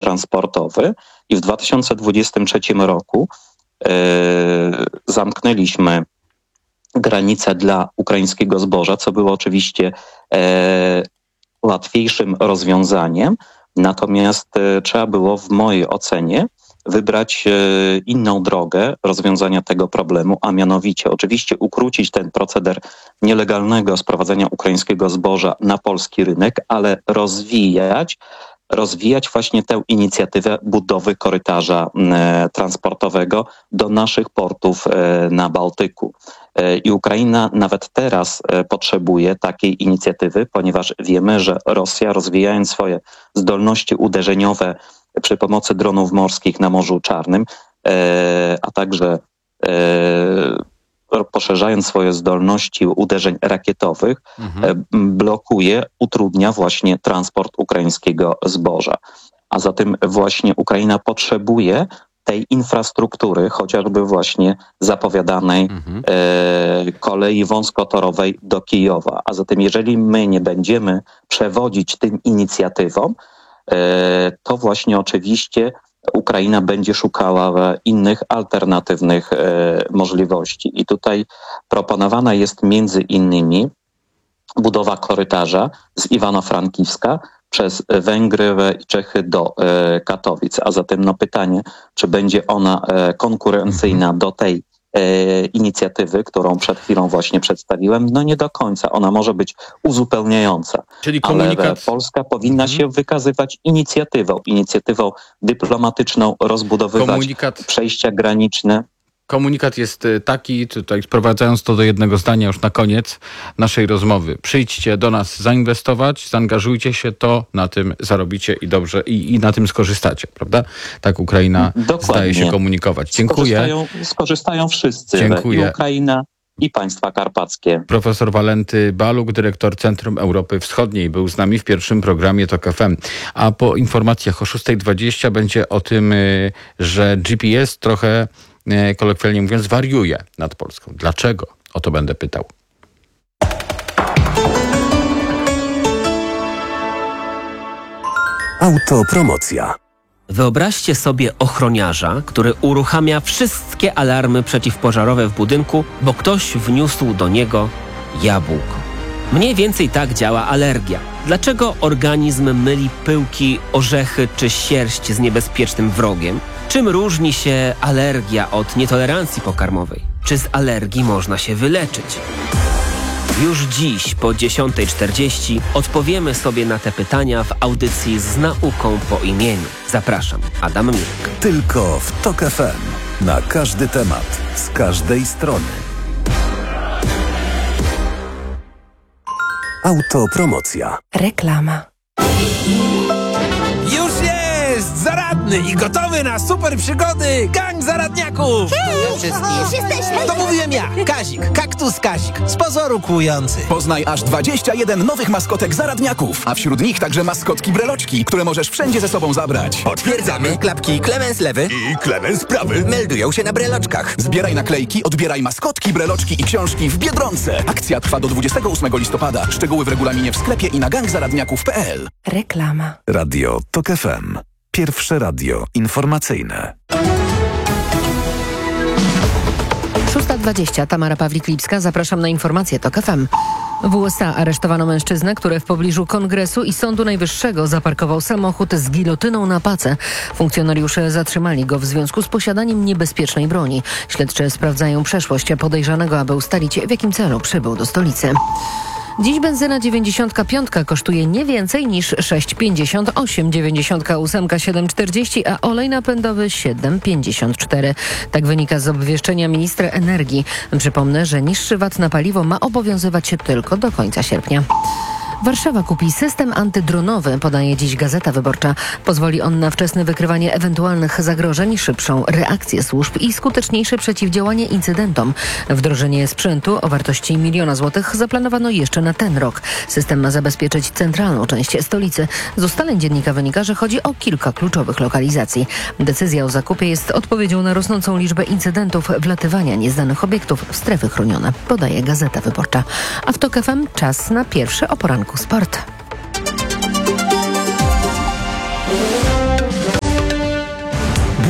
transportowy i w 2023 roku zamknęliśmy granice dla ukraińskiego zboża, co było oczywiście łatwiejszym rozwiązaniem, natomiast trzeba było w mojej ocenie wybrać inną drogę rozwiązania tego problemu, a mianowicie oczywiście ukrócić ten proceder nielegalnego sprowadzania ukraińskiego zboża na polski rynek, ale rozwijać właśnie tę inicjatywę budowy korytarza transportowego do naszych portów na Bałtyku. I Ukraina nawet teraz potrzebuje takiej inicjatywy, ponieważ wiemy, że Rosja, rozwijając swoje zdolności uderzeniowe przy pomocy dronów morskich na Morzu Czarnym, a także poszerzając swoje zdolności uderzeń rakietowych, blokuje, utrudnia właśnie transport ukraińskiego zboża. A zatem właśnie Ukraina potrzebuje tej infrastruktury, chociażby właśnie zapowiadanej kolei wąskotorowej do Kijowa. A zatem jeżeli my nie będziemy przewodzić tym inicjatywom, to właśnie oczywiście Ukraina będzie szukała innych alternatywnych możliwości. I tutaj proponowana jest między innymi budowa korytarza z Iwano-Frankiwska przez Węgry i Czechy do Katowic. A zatem pytanie, czy będzie ona konkurencyjna do tej inicjatywy, którą przed chwilą właśnie przedstawiłem, nie do końca. Ona może być uzupełniająca. Czyli komunikat... Ale Polska powinna się wykazywać inicjatywą dyplomatyczną, rozbudowywać przejścia graniczne. Komunikat jest taki, tutaj sprowadzając to do jednego zdania już na koniec naszej rozmowy. Przyjdźcie do nas zainwestować, zaangażujcie się, to na tym zarobicie i dobrze i na tym skorzystacie, prawda? Tak Ukraina zdaje się komunikować. Dziękuję. Skorzystają wszyscy. Dziękuję. I Ukraina, i państwa karpackie. Profesor Walenty Baluk, dyrektor Centrum Europy Wschodniej, był z nami w pierwszym programie TOK FM. A po informacjach o 6:20 będzie o tym, że GPS trochę, kolokwialnie mówiąc, wariuje nad Polską. Dlaczego? O to będę pytał. Autopromocja. Wyobraźcie sobie ochroniarza, który uruchamia wszystkie alarmy przeciwpożarowe w budynku, bo ktoś wniósł do niego jabłko. Mniej więcej tak działa alergia. Dlaczego organizm myli pyłki, orzechy czy sierść z niebezpiecznym wrogiem? Czym różni się alergia od nietolerancji pokarmowej? Czy z alergii można się wyleczyć? Już dziś po 10:40 odpowiemy sobie na te pytania w audycji z nauką po imieniu. Zapraszam, Adam Mirek. Tylko w TOK FM. Na każdy temat, z każdej strony. Autopromocja. Reklama. Już jest! Zaradny i gotowy na super przygody gang zaradniaków! Już jesteśmy! To mówiłem ja, Kazik, kaktus Kazik, z pozoru kłujący. Poznaj aż 21 nowych maskotek zaradniaków, a wśród nich także maskotki breloczki, które możesz wszędzie ze sobą zabrać. Potwierdzamy, klapki Klemens lewy I Klemens prawy meldują się na breloczkach. Zbieraj naklejki, odbieraj maskotki, breloczki i książki w Biedronce. Akcja trwa do 28 listopada. Szczegóły w regulaminie w sklepie i na gangzaradniaków.pl. Reklama. Radio TOK FM. Pierwsze radio informacyjne. 6:20. Tamara Pawlik-Lipska. Zapraszam na informacje TOK FM. W USA aresztowano mężczyznę, który w pobliżu Kongresu i Sądu Najwyższego zaparkował samochód z gilotyną na pace. Funkcjonariusze zatrzymali go w związku z posiadaniem niebezpiecznej broni. Śledczy sprawdzają przeszłość podejrzanego, aby ustalić, w jakim celu przybył do stolicy. Dziś benzyna 95 kosztuje nie więcej niż 6,58, 98 7,40, a olej napędowy 7,54. Tak wynika z obwieszczenia ministra energii. Przypomnę, że niższy VAT na paliwo ma obowiązywać się tylko do końca sierpnia. Warszawa kupi system antydronowy, podaje dziś Gazeta Wyborcza. Pozwoli on na wczesne wykrywanie ewentualnych zagrożeń, szybszą reakcję służb i skuteczniejsze przeciwdziałanie incydentom. Wdrożenie sprzętu o wartości 1 000 000 złotych zaplanowano jeszcze na ten rok. System ma zabezpieczyć centralną część stolicy. Z ustaleń dziennika wynika, że chodzi o kilka kluczowych lokalizacji. Decyzja o zakupie jest odpowiedzią na rosnącą liczbę incydentów wlatywania nieznanych obiektów w strefy chronione, podaje Gazeta Wyborcza. A w TOK FM czas na pierwszy o poranku sport.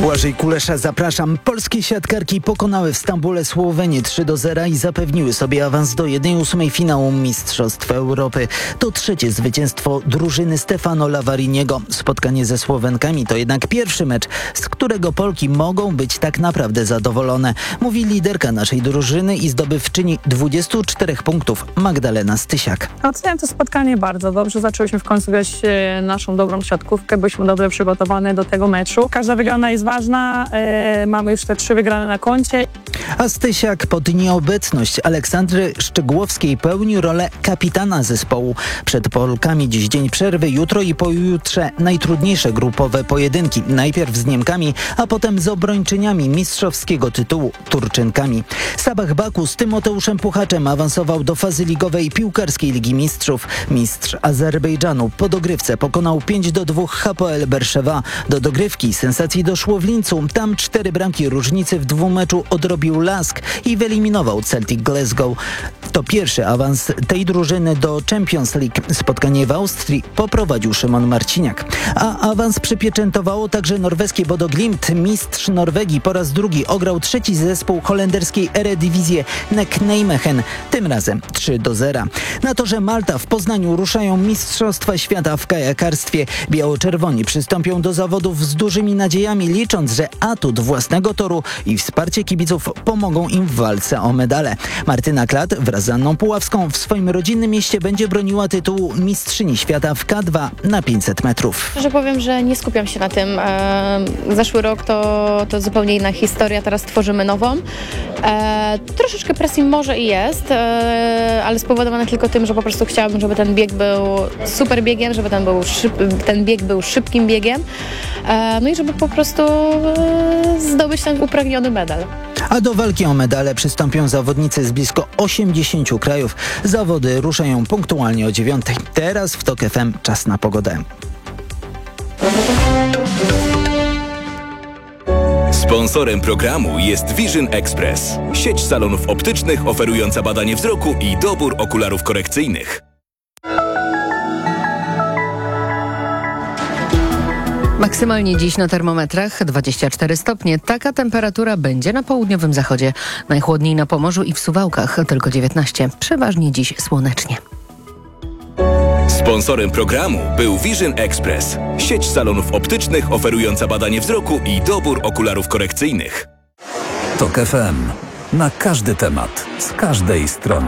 Błażej Kulesza, zapraszam. Polskie siatkarki pokonały w Stambule Słowenię 3-0 i zapewniły sobie awans do 1/8 finału Mistrzostw Europy. To trzecie zwycięstwo drużyny Stefano Lavariniego. Spotkanie ze Słowenkami to jednak pierwszy mecz, z którego Polki mogą być tak naprawdę zadowolone. Mówi liderka naszej drużyny i zdobywczyni 24 punktów Magdalena Stysiak. Oceniam to spotkanie bardzo dobrze. Zaczęłyśmy w końcu grać naszą dobrą siatkówkę. Byliśmy dobrze przygotowane do tego meczu. Każda wygrana jest ważna. Mamy już te 3 wygrane na koncie. A Stysiak pod nieobecność Aleksandry Szczegłowskiej pełni rolę kapitana zespołu. Przed Polkami dziś dzień przerwy, jutro i pojutrze najtrudniejsze grupowe pojedynki. Najpierw z Niemkami, a potem z obrończyniami mistrzowskiego tytułu Turczynkami. Sabah Baku z Tymoteuszem Puchaczem awansował do fazy ligowej piłkarskiej Ligi Mistrzów. Mistrz Azerbejdżanu po dogrywce pokonał 5-2 Hapoel Berszewa. Do dogrywki sensacji doszło w Lincu. Tam 4 bramki różnicy w dwumeczu odrobił Lask i wyeliminował Celtic Glasgow. To pierwszy awans tej drużyny do Champions League. Spotkanie w Austrii poprowadził Szymon Marciniak. A awans przypieczętowało także norweskie Bodo Glimt. Mistrz Norwegii po raz drugi ograł trzeci zespół holenderskiej Eredivisie NEC Nijmegen. Tym razem 3-0. Na torze Malta w Poznaniu ruszają Mistrzostwa Świata w kajakarstwie. Biało-czerwoni przystąpią do zawodów z dużymi nadziejami, licząc, że atut własnego toru i wsparcie kibiców pomogą im w walce o medale. Martyna Klat wraz z Anną Puławską w swoim rodzinnym mieście będzie broniła tytułu mistrzyni świata w K2 na 500 metrów. Szczerze powiem, że nie skupiam się na tym. Zeszły rok to zupełnie inna historia, teraz tworzymy nową. Troszeczkę presji może i jest, ale spowodowane tylko tym, że po prostu chciałabym, żeby ten bieg był super biegiem, żeby ten bieg był szybkim biegiem, no i żeby po prostu zdobyć ten upragniony medal. A do walki o medale przystąpią zawodnicy z blisko 80 krajów. Zawody ruszają punktualnie o 9. Teraz w TOK FM czas na pogodę. Sponsorem programu jest Vision Express, sieć salonów optycznych oferująca badanie wzroku i dobór okularów korekcyjnych. Maksymalnie dziś na termometrach 24 stopnie. Taka temperatura będzie na południowym zachodzie. Najchłodniej na Pomorzu i w Suwałkach tylko 19. Przeważnie dziś słonecznie. Sponsorem programu był Vision Express, sieć salonów optycznych oferująca badanie wzroku i dobór okularów korekcyjnych. TOK FM. Na każdy temat, z każdej strony.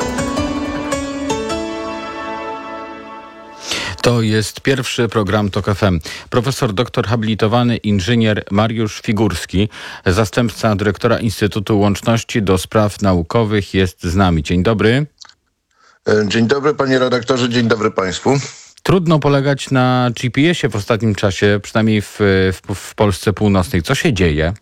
To jest pierwszy program TOK FM. Profesor doktor habilitowany inżynier Mariusz Figurski, zastępca dyrektora Instytutu Łączności do Spraw Naukowych, jest z nami. Dzień dobry. Dzień dobry panie redaktorze, dzień dobry państwu. Trudno polegać na GPS-ie w ostatnim czasie, przynajmniej w Polsce Północnej. Co się dzieje?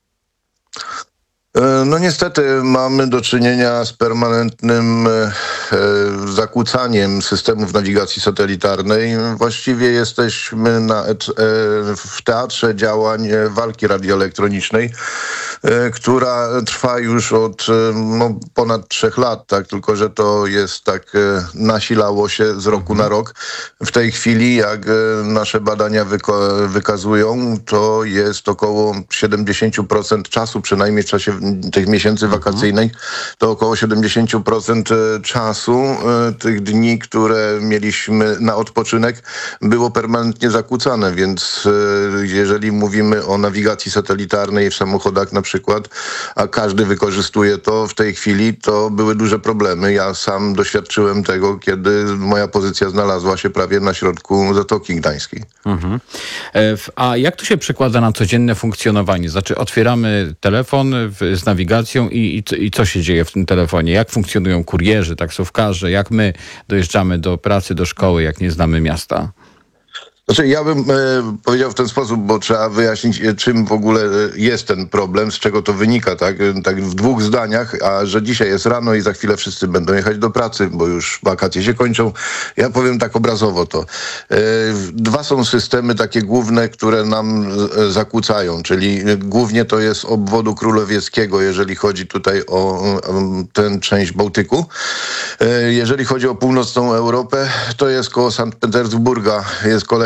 No niestety mamy do czynienia z permanentnym zakłócaniem systemów nawigacji satelitarnej. Właściwie jesteśmy w teatrze działań walki radioelektronicznej, która trwa już od ponad 3 lat, tak? Tylko że to jest tak, nasilało się z roku na rok. W tej chwili, jak nasze badania wykazują, to jest około 70% czasu, przynajmniej w czasie tych miesięcy wakacyjnych, to około 70% czasu tych dni, które mieliśmy na odpoczynek, było permanentnie zakłócane, więc jeżeli mówimy o nawigacji satelitarnej w samochodach na przykład, a każdy wykorzystuje to w tej chwili, to były duże problemy. Ja sam doświadczyłem tego, kiedy moja pozycja znalazła się prawie na środku Zatoki Gdańskiej. A jak to się przekłada na codzienne funkcjonowanie? Znaczy otwieramy telefon z nawigacją i co się dzieje w tym telefonie? Jak funkcjonują kurierzy, taksówkarze? Jak my dojeżdżamy do pracy, do szkoły, jak nie znamy miasta? Znaczy, ja bym powiedział w ten sposób, bo trzeba wyjaśnić, czym w ogóle jest ten problem, z czego to wynika, tak w 2 zdaniach, a że dzisiaj jest rano i za chwilę wszyscy będą jechać do pracy, bo już wakacje się kończą. Ja powiem tak obrazowo to. 2 są systemy takie główne, które nam zakłócają, czyli głównie to jest obwodu królewieckiego, jeżeli chodzi tutaj o tę część Bałtyku. Jeżeli chodzi o północną Europę, to jest koło Sankt Petersburga, jest kolejny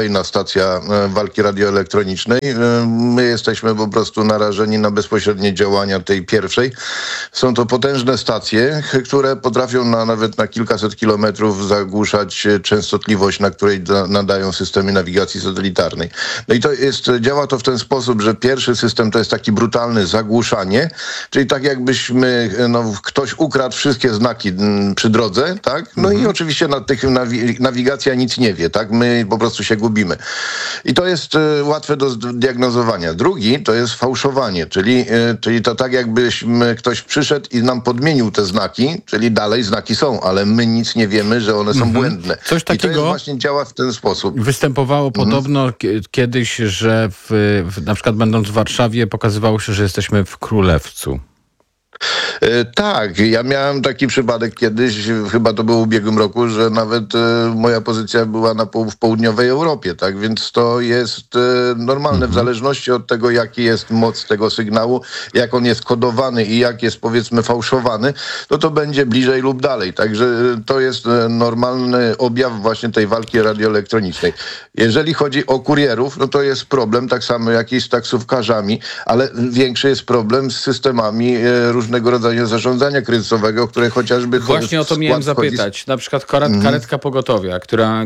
kolejna stacja walki radioelektronicznej. My jesteśmy po prostu narażeni na bezpośrednie działania tej pierwszej. Są to potężne stacje, które potrafią nawet na kilkaset kilometrów zagłuszać częstotliwość, na której nadają systemy nawigacji satelitarnej. No i działa to w ten sposób, że pierwszy system to jest taki brutalny zagłuszanie, czyli tak jakbyśmy, ktoś ukradł wszystkie znaki przy drodze, tak? No i oczywiście na tych nawigacja nic nie wie, tak? My po prostu się gubimy. I to jest łatwe do diagnozowania. Drugi to jest fałszowanie, czyli to tak jakbyśmy ktoś przyszedł i nam podmienił te znaki, czyli dalej znaki są, ale my nic nie wiemy, że one są błędne. Coś takiego I to właśnie działa w ten sposób. Występowało podobno kiedyś, że na przykład będąc w Warszawie pokazywało się, że jesteśmy w Królewcu. Tak, ja miałem taki przypadek kiedyś, chyba to było w ubiegłym roku, że nawet moja pozycja była w południowej Europie, tak, więc to jest normalne w zależności od tego, jaki jest moc tego sygnału, jak on jest kodowany i jak jest, powiedzmy, fałszowany, to będzie bliżej lub dalej, także to jest normalny objaw właśnie tej walki radioelektronicznej. Jeżeli chodzi o kurierów, to jest problem, tak samo jak i z taksówkarzami, ale większy jest problem z systemami różnego rodzaju zarządzania kryzysowego, które chociażby... Właśnie o to miałem zapytać. Na przykład karetka pogotowia, która...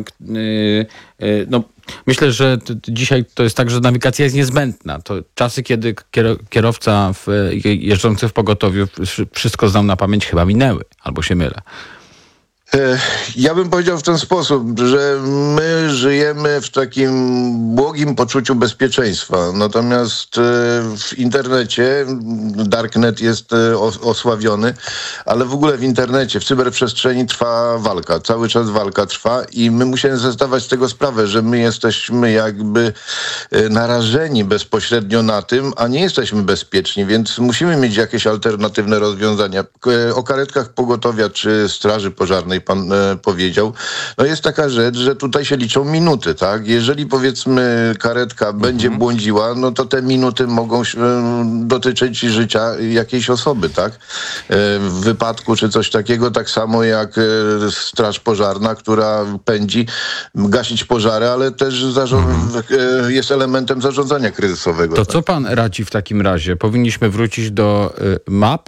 myślę, że dzisiaj to jest tak, że nawigacja jest niezbędna. To czasy, kiedy kierowca jeżdżący w pogotowiu wszystko znał na pamięć, chyba minęły. Albo się mylę. Ja bym powiedział w ten sposób, że my żyjemy w takim błogim poczuciu bezpieczeństwa. Natomiast w internecie, darknet jest osławiony, ale w ogóle w internecie, w cyberprzestrzeni trwa walka. Cały czas walka trwa i my musimy sobie zdawać z tego sprawę, że my jesteśmy jakby narażeni bezpośrednio na tym, a nie jesteśmy bezpieczni, więc musimy mieć jakieś alternatywne rozwiązania. O karetkach pogotowia czy straży pożarnej pan powiedział, jest taka rzecz, że tutaj się liczą minuty, tak? Jeżeli, powiedzmy, karetka będzie błądziła, to te minuty mogą dotyczyć życia jakiejś osoby, tak? W wypadku czy coś takiego, tak samo jak straż pożarna, która pędzi gasić pożary, ale też jest elementem zarządzania kryzysowego. To tak? co pan radzi w takim razie? Powinniśmy wrócić do map?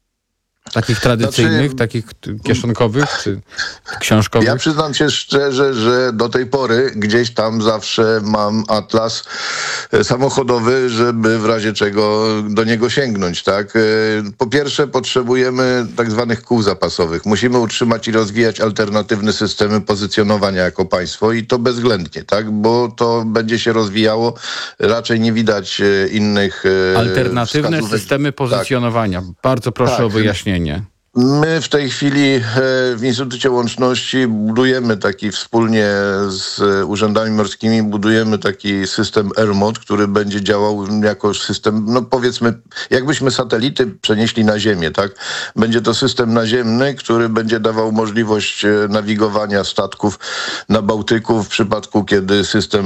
Takich tradycyjnych, takich kieszonkowych czy książkowych? Ja przyznam się szczerze, że do tej pory gdzieś tam zawsze mam atlas samochodowy, żeby w razie czego do niego sięgnąć, tak? Po pierwsze potrzebujemy tak zwanych kół zapasowych. Musimy utrzymać i rozwijać alternatywne systemy pozycjonowania jako państwo i to bezwzględnie, tak? Bo to będzie się rozwijało. Raczej nie widać innych alternatywne wskazówek. systemy pozycjonowania. Tak. Bardzo proszę o wyjaśnienie. My w tej chwili w Instytucie Łączności budujemy wspólnie z urzędami morskimi, budujemy taki system AirMod, który będzie działał jako system, powiedzmy, jakbyśmy satelity przenieśli na Ziemię, tak? Będzie to system naziemny, który będzie dawał możliwość nawigowania statków na Bałtyku w przypadku, kiedy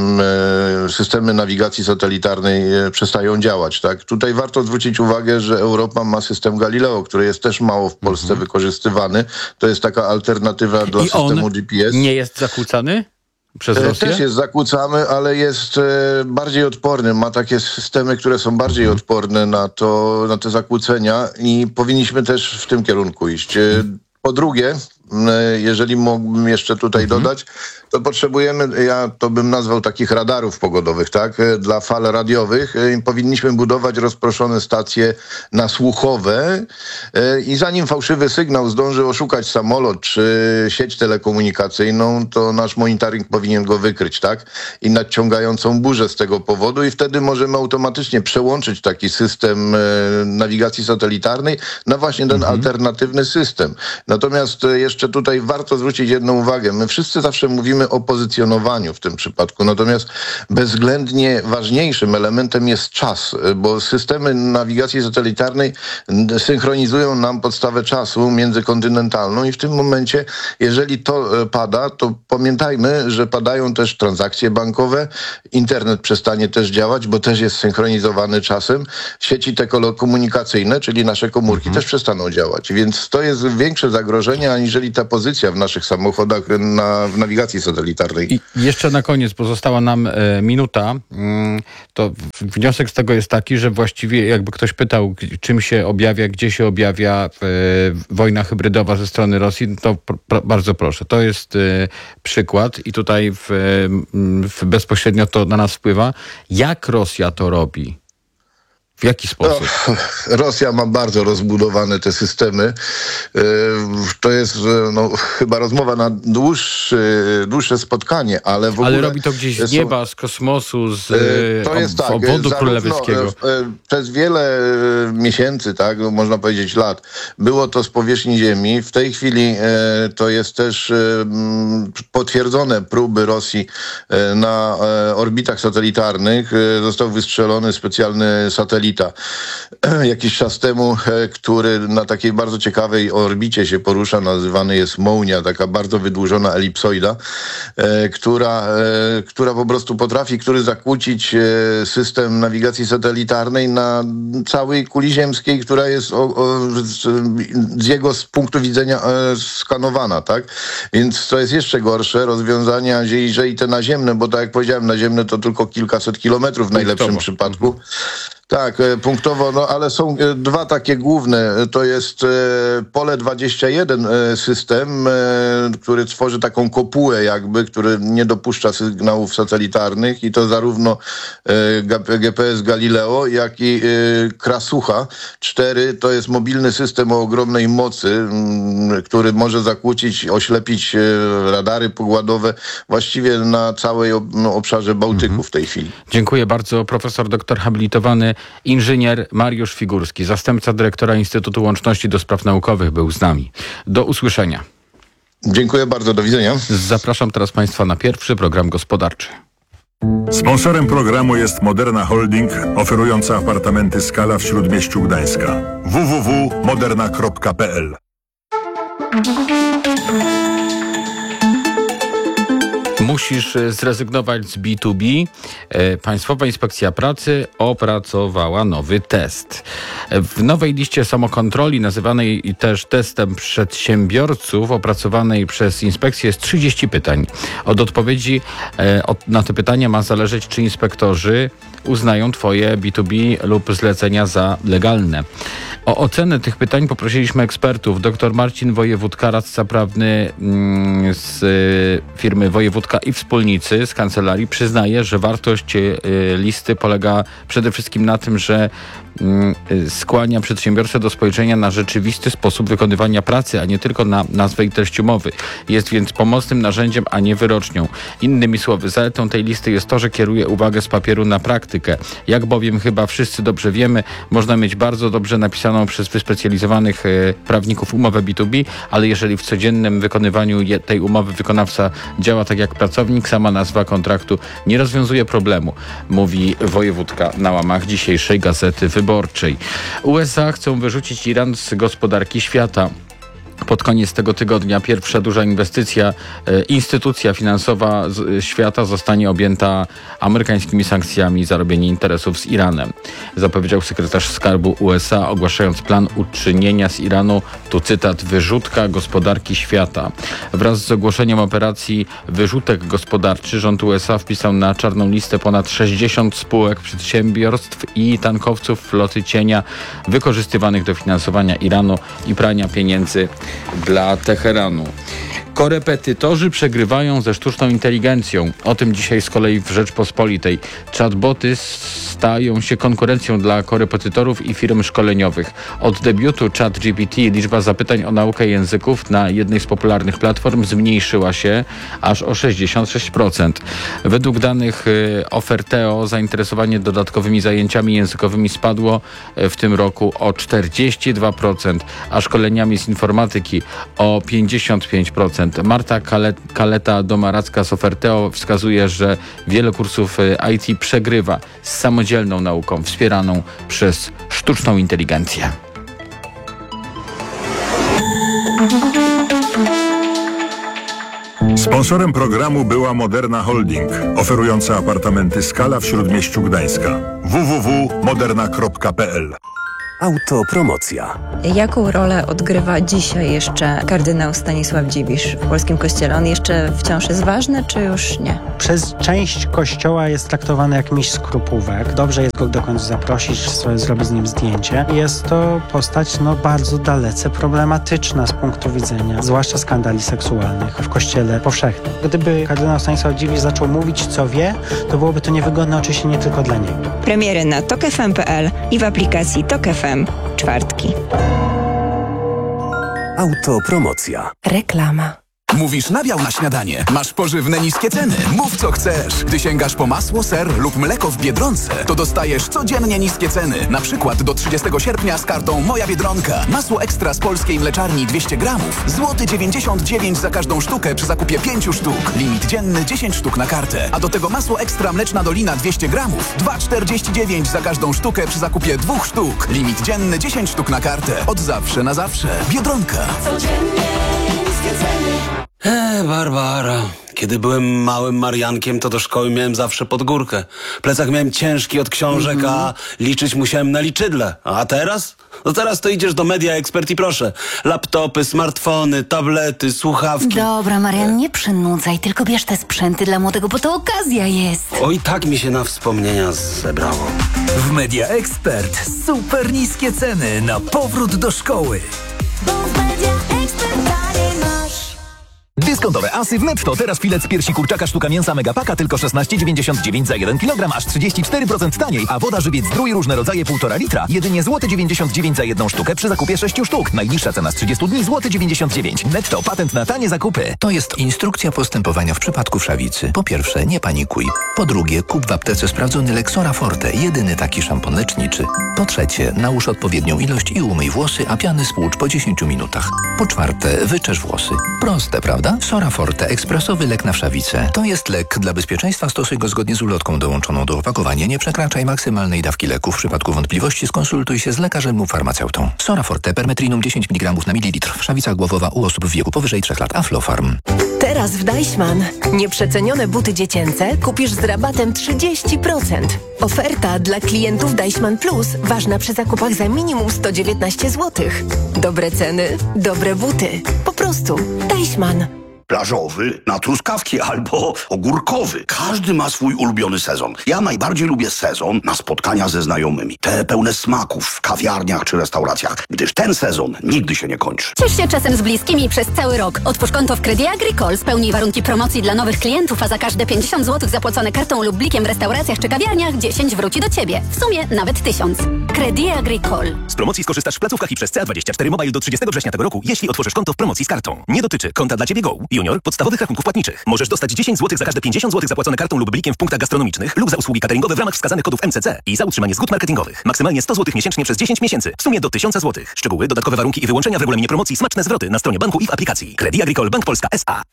systemy nawigacji satelitarnej przestają działać, tak? Tutaj warto zwrócić uwagę, że Europa ma system Galileo, który jest też mało w Polsce wykorzystywany. To jest taka alternatywa do systemu GPS. Nie jest zakłócany przez Rosję? Też jest zakłócany, ale jest bardziej odporny. Ma takie systemy, które są bardziej odporne na te zakłócenia i powinniśmy też w tym kierunku iść. Po drugie, jeżeli mógłbym jeszcze tutaj dodać, to potrzebujemy, ja to bym nazwał takich radarów pogodowych, tak? Dla fal radiowych. Powinniśmy budować rozproszone stacje nasłuchowe i zanim fałszywy sygnał zdąży oszukać samolot czy sieć telekomunikacyjną, to nasz monitoring powinien go wykryć, tak? I nadciągającą burzę z tego powodu i wtedy możemy automatycznie przełączyć taki system nawigacji satelitarnej na właśnie ten alternatywny system. Natomiast jeszcze tutaj warto zwrócić jedną uwagę. My wszyscy zawsze mówimy o pozycjonowaniu w tym przypadku, natomiast bezwzględnie ważniejszym elementem jest czas, bo systemy nawigacji satelitarnej synchronizują nam podstawę czasu międzykontynentalną i w tym momencie, jeżeli to pada, to pamiętajmy, że padają też transakcje bankowe, internet przestanie też działać, bo też jest synchronizowany czasem, sieci telekomunikacyjne, czyli nasze komórki też przestaną działać, więc to jest większe zagrożenie, aniżeli jednolita pozycja w naszych samochodach w nawigacji satelitarnej. I jeszcze na koniec, bo została nam minuta, to wniosek z tego jest taki, że właściwie jakby ktoś pytał, czym się objawia, gdzie się objawia wojna hybrydowa ze strony Rosji, to bardzo proszę. To jest przykład i tutaj bezpośrednio to na nas wpływa. Jak Rosja to robi? W jaki sposób? Rosja ma bardzo rozbudowane te systemy. To jest chyba rozmowa na dłuższe spotkanie, ale w ogóle... Ale robi to gdzieś z nieba, z kosmosu, z obwodu królewskiego. Przez wiele miesięcy, tak, można powiedzieć lat, było to z powierzchni Ziemi. W tej chwili to jest też potwierdzone próby Rosji na orbitach satelitarnych. Został wystrzelony specjalny satelita jakiś czas temu, który na takiej bardzo ciekawej orbicie się porusza, nazywany jest Mołnia, taka bardzo wydłużona elipsoida, która po prostu potrafi zakłócić system nawigacji satelitarnej na całej kuli ziemskiej, która jest z jego punktu widzenia skanowana, tak? Więc to jest jeszcze gorsze. Rozwiązania, jeżeli te naziemne, bo tak jak powiedziałem, naziemne to tylko kilkaset kilometrów w najlepszym przypadku. Tak, punktowo, ale są dwa takie główne. To jest Pole 21 system, który tworzy taką kopułę jakby, który nie dopuszcza sygnałów satelitarnych i to zarówno GPS Galileo, jak i Krasucha 4. To jest mobilny system o ogromnej mocy, który może zakłócić, oślepić radary pokładowe właściwie na całej obszarze Bałtyku w tej chwili. Dziękuję bardzo. Profesor doktor habilitowany inżynier Mariusz Figurski, zastępca dyrektora Instytutu Łączności do Spraw Naukowych, był z nami. Do usłyszenia. Dziękuję bardzo, do widzenia. Zapraszam teraz Państwa na pierwszy program gospodarczy. Sponsorem programu jest Moderna Holding, oferująca apartamenty Skala w Śródmieściu Gdańska. www.moderna.pl. Musisz zrezygnować z B2B. Państwowa Inspekcja Pracy opracowała nowy test. W nowej liście samokontroli, nazywanej też testem przedsiębiorców, opracowanej przez inspekcję, jest 30 pytań. Od odpowiedzi na te pytania ma zależeć, czy inspektorzy uznają Twoje B2B lub zlecenia za legalne. O ocenę tych pytań poprosiliśmy ekspertów. Dr Marcin Wojewódka, radca prawny z firmy Wojewódka i Wspólnicy z kancelarii, przyznaje, że wartość listy polega przede wszystkim na tym, że skłania przedsiębiorcę do spojrzenia na rzeczywisty sposób wykonywania pracy, a nie tylko na nazwę i treść umowy. Jest więc pomocnym narzędziem, a nie wyrocznią. Innymi słowy, zaletą tej listy jest to, że kieruje uwagę z papieru na praktykę. Jak bowiem chyba wszyscy dobrze wiemy, można mieć bardzo dobrze napisaną przez wyspecjalizowanych prawników umowę B2B, ale jeżeli w codziennym wykonywaniu tej umowy wykonawca działa tak jak pracownik, sama nazwa kontraktu nie rozwiązuje problemu, mówi Wojewódka na łamach dzisiejszej Gazety Wyborczej. USA chcą wyrzucić Iran z gospodarki świata. Pod koniec tego tygodnia pierwsza duża instytucja finansowa świata zostanie objęta amerykańskimi sankcjami za robienie interesów z Iranem. Zapowiedział sekretarz skarbu USA, ogłaszając plan uczynienia z Iranu, tu cytat, wyrzutka gospodarki świata. Wraz z ogłoszeniem operacji wyrzutek gospodarczy rząd USA wpisał na czarną listę ponad 60 spółek, przedsiębiorstw i tankowców floty cienia wykorzystywanych do finansowania Iranu i prania pieniędzy dla Teheranu. Korepetytorzy przegrywają ze sztuczną inteligencją. O tym dzisiaj z kolei w Rzeczpospolitej. Chatboty stają się konkurencją dla korepetytorów i firm szkoleniowych. Od debiutu ChatGPT liczba zapytań o naukę języków na jednej z popularnych platform zmniejszyła się aż o 66%. Według danych Oferteo zainteresowanie dodatkowymi zajęciami językowymi spadło w tym roku o 42%, a szkoleniami z informatyki o 55%. Marta Kaleta-Domaracka z Oferteo wskazuje, że wiele kursów IT przegrywa z samodzielną nauką wspieraną przez sztuczną inteligencję. Sponsorem programu była Moderna Holding, oferująca apartamenty Skala w Śródmieściu Gdańska. www.moderna.pl. Autopromocja. Jaką rolę odgrywa dzisiaj jeszcze kardynał Stanisław Dziwisz w polskim kościele? On jeszcze wciąż jest ważny, czy już nie? Przez część kościoła jest traktowany jak miś skropówek. Dobrze jest go dokądś zaprosić, zrobić z nim zdjęcie. Jest to postać bardzo dalece problematyczna z punktu widzenia, zwłaszcza skandali seksualnych w kościele powszechnym. Gdyby kardynał Stanisław Dziwisz zaczął mówić, co wie, to byłoby to niewygodne oczywiście nie tylko dla niego. Premiery na tokfm.pl i w aplikacji Tok FM. Czwartki. Autopromocja. Reklama. Mówisz nabiał na śniadanie. Masz pożywne niskie ceny. Mów co chcesz. Gdy sięgasz po masło, ser lub mleko w Biedronce, to dostajesz codziennie niskie ceny. Na przykład do 30 sierpnia z kartą Moja Biedronka. Masło ekstra z polskiej mleczarni 200 gramów. Złoty 99 za każdą sztukę przy zakupie 5 sztuk. Limit dzienny 10 sztuk na kartę. A do tego masło ekstra Mleczna Dolina 200 gramów. 2,49 za każdą sztukę przy zakupie 2 sztuk. Limit dzienny 10 sztuk na kartę. Od zawsze na zawsze. Biedronka. Codziennie niskie ceny. Barbara. Kiedy byłem małym Mariankiem, to do szkoły miałem zawsze pod górkę. Plecak miałem ciężki od książek, a liczyć musiałem na liczydle. A teraz? No teraz to idziesz do Media Expert i proszę. Laptopy, smartfony, tablety, słuchawki. Dobra, Marian, nie przynudzaj, tylko bierz te sprzęty dla młodego, bo to okazja jest. Oj, tak mi się na wspomnienia zebrało. W Media Expert super niskie ceny na powrót do szkoły. Dyskontowe asy w Netto. Teraz filet z piersi kurczaka sztuka mięsa Megapaka tylko 16,99 za 1 kg, aż 34% taniej, a woda żywiec Zdrój różne rodzaje 1,5 litra jedynie złoty 99 za 1 sztukę przy zakupie 6 sztuk. Najniższa cena z 30 dni złoty 99. Netto, patent na tanie zakupy. To jest instrukcja postępowania w przypadku wszawicy. Po pierwsze, nie panikuj. Po drugie, kup w aptece sprawdzony Lexora Forte, jedyny taki szampon leczniczy. Po trzecie, nałóż odpowiednią ilość i umyj włosy, a piany spłucz po 10 minutach. Po czwarte, wyczesz włosy. Proste, prawda? Sora Forte, ekspresowy lek na wszawicę. To jest lek. Dla bezpieczeństwa stosuj go zgodnie z ulotką dołączoną do opakowania. Nie przekraczaj maksymalnej dawki leku. W przypadku wątpliwości skonsultuj się z lekarzem lub farmaceutą. Sora Forte, permetrinum 10 mg na mililitr. Wszawica głowowa u osób w wieku powyżej 3 lat. Aflofarm. Teraz w Deichmann nieprzecenione buty dziecięce kupisz z rabatem 30%. Oferta dla klientów Deichmann Plus ważna przy zakupach za minimum 119 zł. Dobre ceny, dobre buty. Po prostu Deichmann. Plażowy, na truskawki albo ogórkowy. Każdy ma swój ulubiony sezon. Ja najbardziej lubię sezon na spotkania ze znajomymi. Te pełne smaków w kawiarniach czy restauracjach, gdyż ten sezon nigdy się nie kończy. Ciesz się czasem z bliskimi przez cały rok. Otwórz konto w Crédit Agricole, spełnij warunki promocji dla nowych klientów, a za każde 50 zł zapłacone kartą lub blikiem w restauracjach czy kawiarniach 10 wróci do Ciebie. W sumie nawet 1000. Crédit Agricole. Z promocji skorzystasz w placówkach i przez CA24 Mobile do 30 września tego roku, jeśli otworzysz konto w promocji z kartą. Nie dotyczy konta dla Ciebie Go. Junior podstawowych rachunków płatniczych. Możesz dostać 10 zł za każde 50 zł zapłacone kartą lub blikiem w punktach gastronomicznych lub za usługi cateringowe w ramach wskazanych kodów MCC i za utrzymanie zgód marketingowych. Maksymalnie 100 zł miesięcznie przez 10 miesięcy. W sumie do 1000 zł. Szczegóły, dodatkowe warunki i wyłączenia w regulaminie promocji, smaczne zwroty na stronie banku i w aplikacji. Crédit Agricole Bank Polska S.A.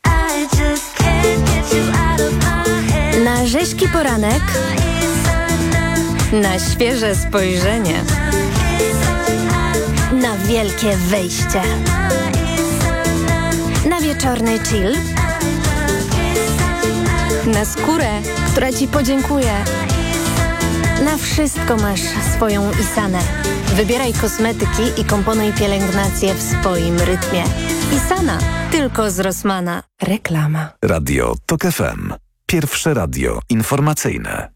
Na rzeźki poranek, na świeże spojrzenie, na wielkie wejście, na wieczorny chill, na skórę, która Ci podziękuje. Na wszystko masz swoją Isanę. Wybieraj kosmetyki i komponuj pielęgnację w swoim rytmie. Isana, tylko z Rossmana. Reklama. Radio Tok FM. Pierwsze radio informacyjne.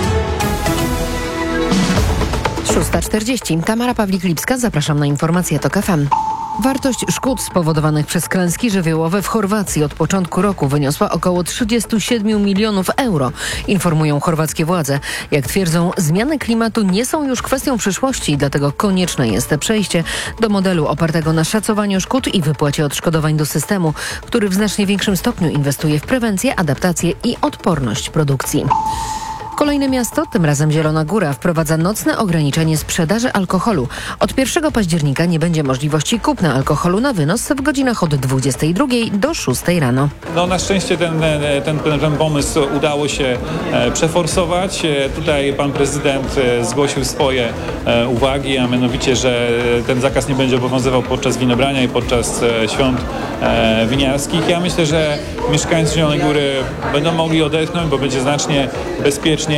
6:40. Tamara Pawlik-Lipska, zapraszam na informacje TOK FM. Wartość szkód spowodowanych przez klęski żywiołowe w Chorwacji od początku roku wyniosła około 37 milionów euro, informują chorwackie władze. Jak twierdzą, zmiany klimatu nie są już kwestią przyszłości, dlatego konieczne jest przejście do modelu opartego na szacowaniu szkód i wypłacie odszkodowań do systemu, który w znacznie większym stopniu inwestuje w prewencję, adaptację i odporność produkcji. Kolejne miasto, tym razem Zielona Góra, wprowadza nocne ograniczenie sprzedaży alkoholu. Od 1 października nie będzie możliwości kupna alkoholu na wynos w godzinach od 22 do 6 rano. No, na szczęście ten pomysł udało się przeforsować. Tutaj pan prezydent zgłosił swoje uwagi, a mianowicie, że ten zakaz nie będzie obowiązywał podczas winobrania i podczas świąt winiarskich. Ja myślę, że mieszkańcy Zielonej Góry będą mogli odetchnąć, bo będzie znacznie bezpieczniej.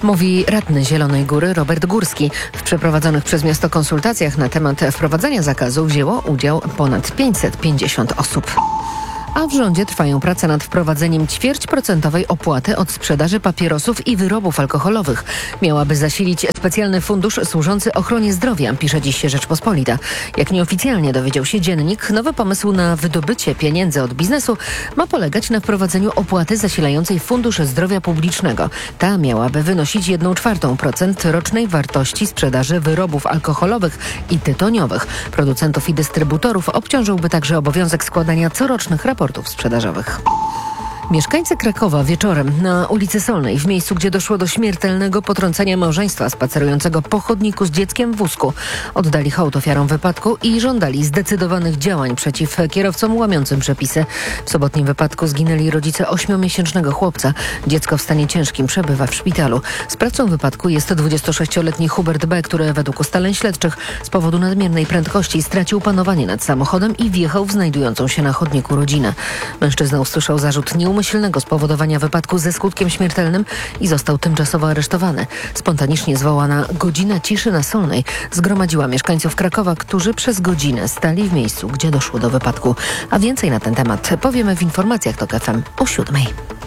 Mówi radny Zielonej Góry Robert Górski. W przeprowadzonych przez miasto konsultacjach na temat wprowadzania zakazu wzięło udział ponad 550 osób. A w rządzie trwają prace nad wprowadzeniem 0,25% opłaty od sprzedaży papierosów i wyrobów alkoholowych. Miałaby zasilić specjalny fundusz służący ochronie zdrowia, pisze dziś Rzeczpospolita. Jak nieoficjalnie dowiedział się Dziennik, nowy pomysł na wydobycie pieniędzy od biznesu ma polegać na wprowadzeniu opłaty zasilającej Fundusz Zdrowia Publicznego. Ta miałaby wynosić 1/4% rocznej wartości sprzedaży wyrobów alkoholowych i tytoniowych. Producentów i dystrybutorów obciążyłby także obowiązek składania corocznych raportów sprzedażowych. Mieszkańcy Krakowa wieczorem na ulicy Solnej, w miejscu, gdzie doszło do śmiertelnego potrącenia małżeństwa spacerującego po chodniku z dzieckiem w wózku, oddali hołd ofiarom wypadku i żądali zdecydowanych działań przeciw kierowcom łamiącym przepisy. W sobotnim wypadku zginęli rodzice 8-miesięcznego chłopca. Dziecko w stanie ciężkim przebywa w szpitalu. Sprawcą wypadku jest 26-letni Hubert B., który według ustaleń śledczych z powodu nadmiernej prędkości stracił panowanie nad samochodem i wjechał w znajdującą się na chodniku rodzinę. Mężczyzna usłyszał zarzut nieumyślnego spowodowania wypadku ze skutkiem śmiertelnym i został tymczasowo aresztowany. Spontanicznie zwołana godzina ciszy na Solnej zgromadziła mieszkańców Krakowa, którzy przez godzinę stali w miejscu, gdzie doszło do wypadku. A więcej na ten temat powiemy w informacjach TOK FM o 7:00.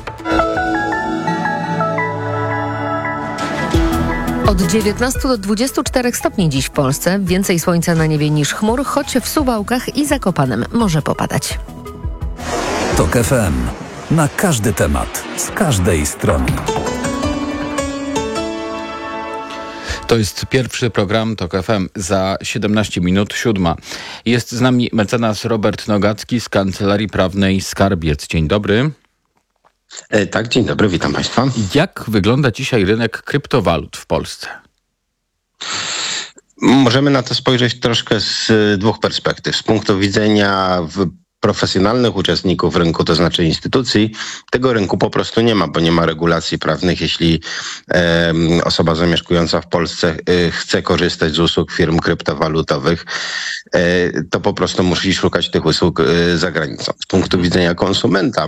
Od 19 do 24 stopni dziś w Polsce. Więcej słońca na niebie niż chmur, choć w Suwałkach i Zakopanem może popadać. TOK FM. Na każdy temat, z każdej strony. To jest pierwszy program TOK FM za 17 minut 7:00. Jest z nami mecenas Robert Nogacki z Kancelarii Prawnej Skarbiec. Dzień dobry. Tak, dzień dobry, witam Państwa. Jak wygląda dzisiaj rynek kryptowalut w Polsce? Możemy na to spojrzeć troszkę z dwóch perspektyw. Z punktu widzenia profesjonalnych uczestników rynku, to znaczy instytucji, tego rynku po prostu nie ma, bo nie ma regulacji prawnych. Jeśli osoba zamieszkująca w Polsce chce korzystać z usług firm kryptowalutowych, to po prostu musi szukać tych usług za granicą. Z punktu widzenia konsumenta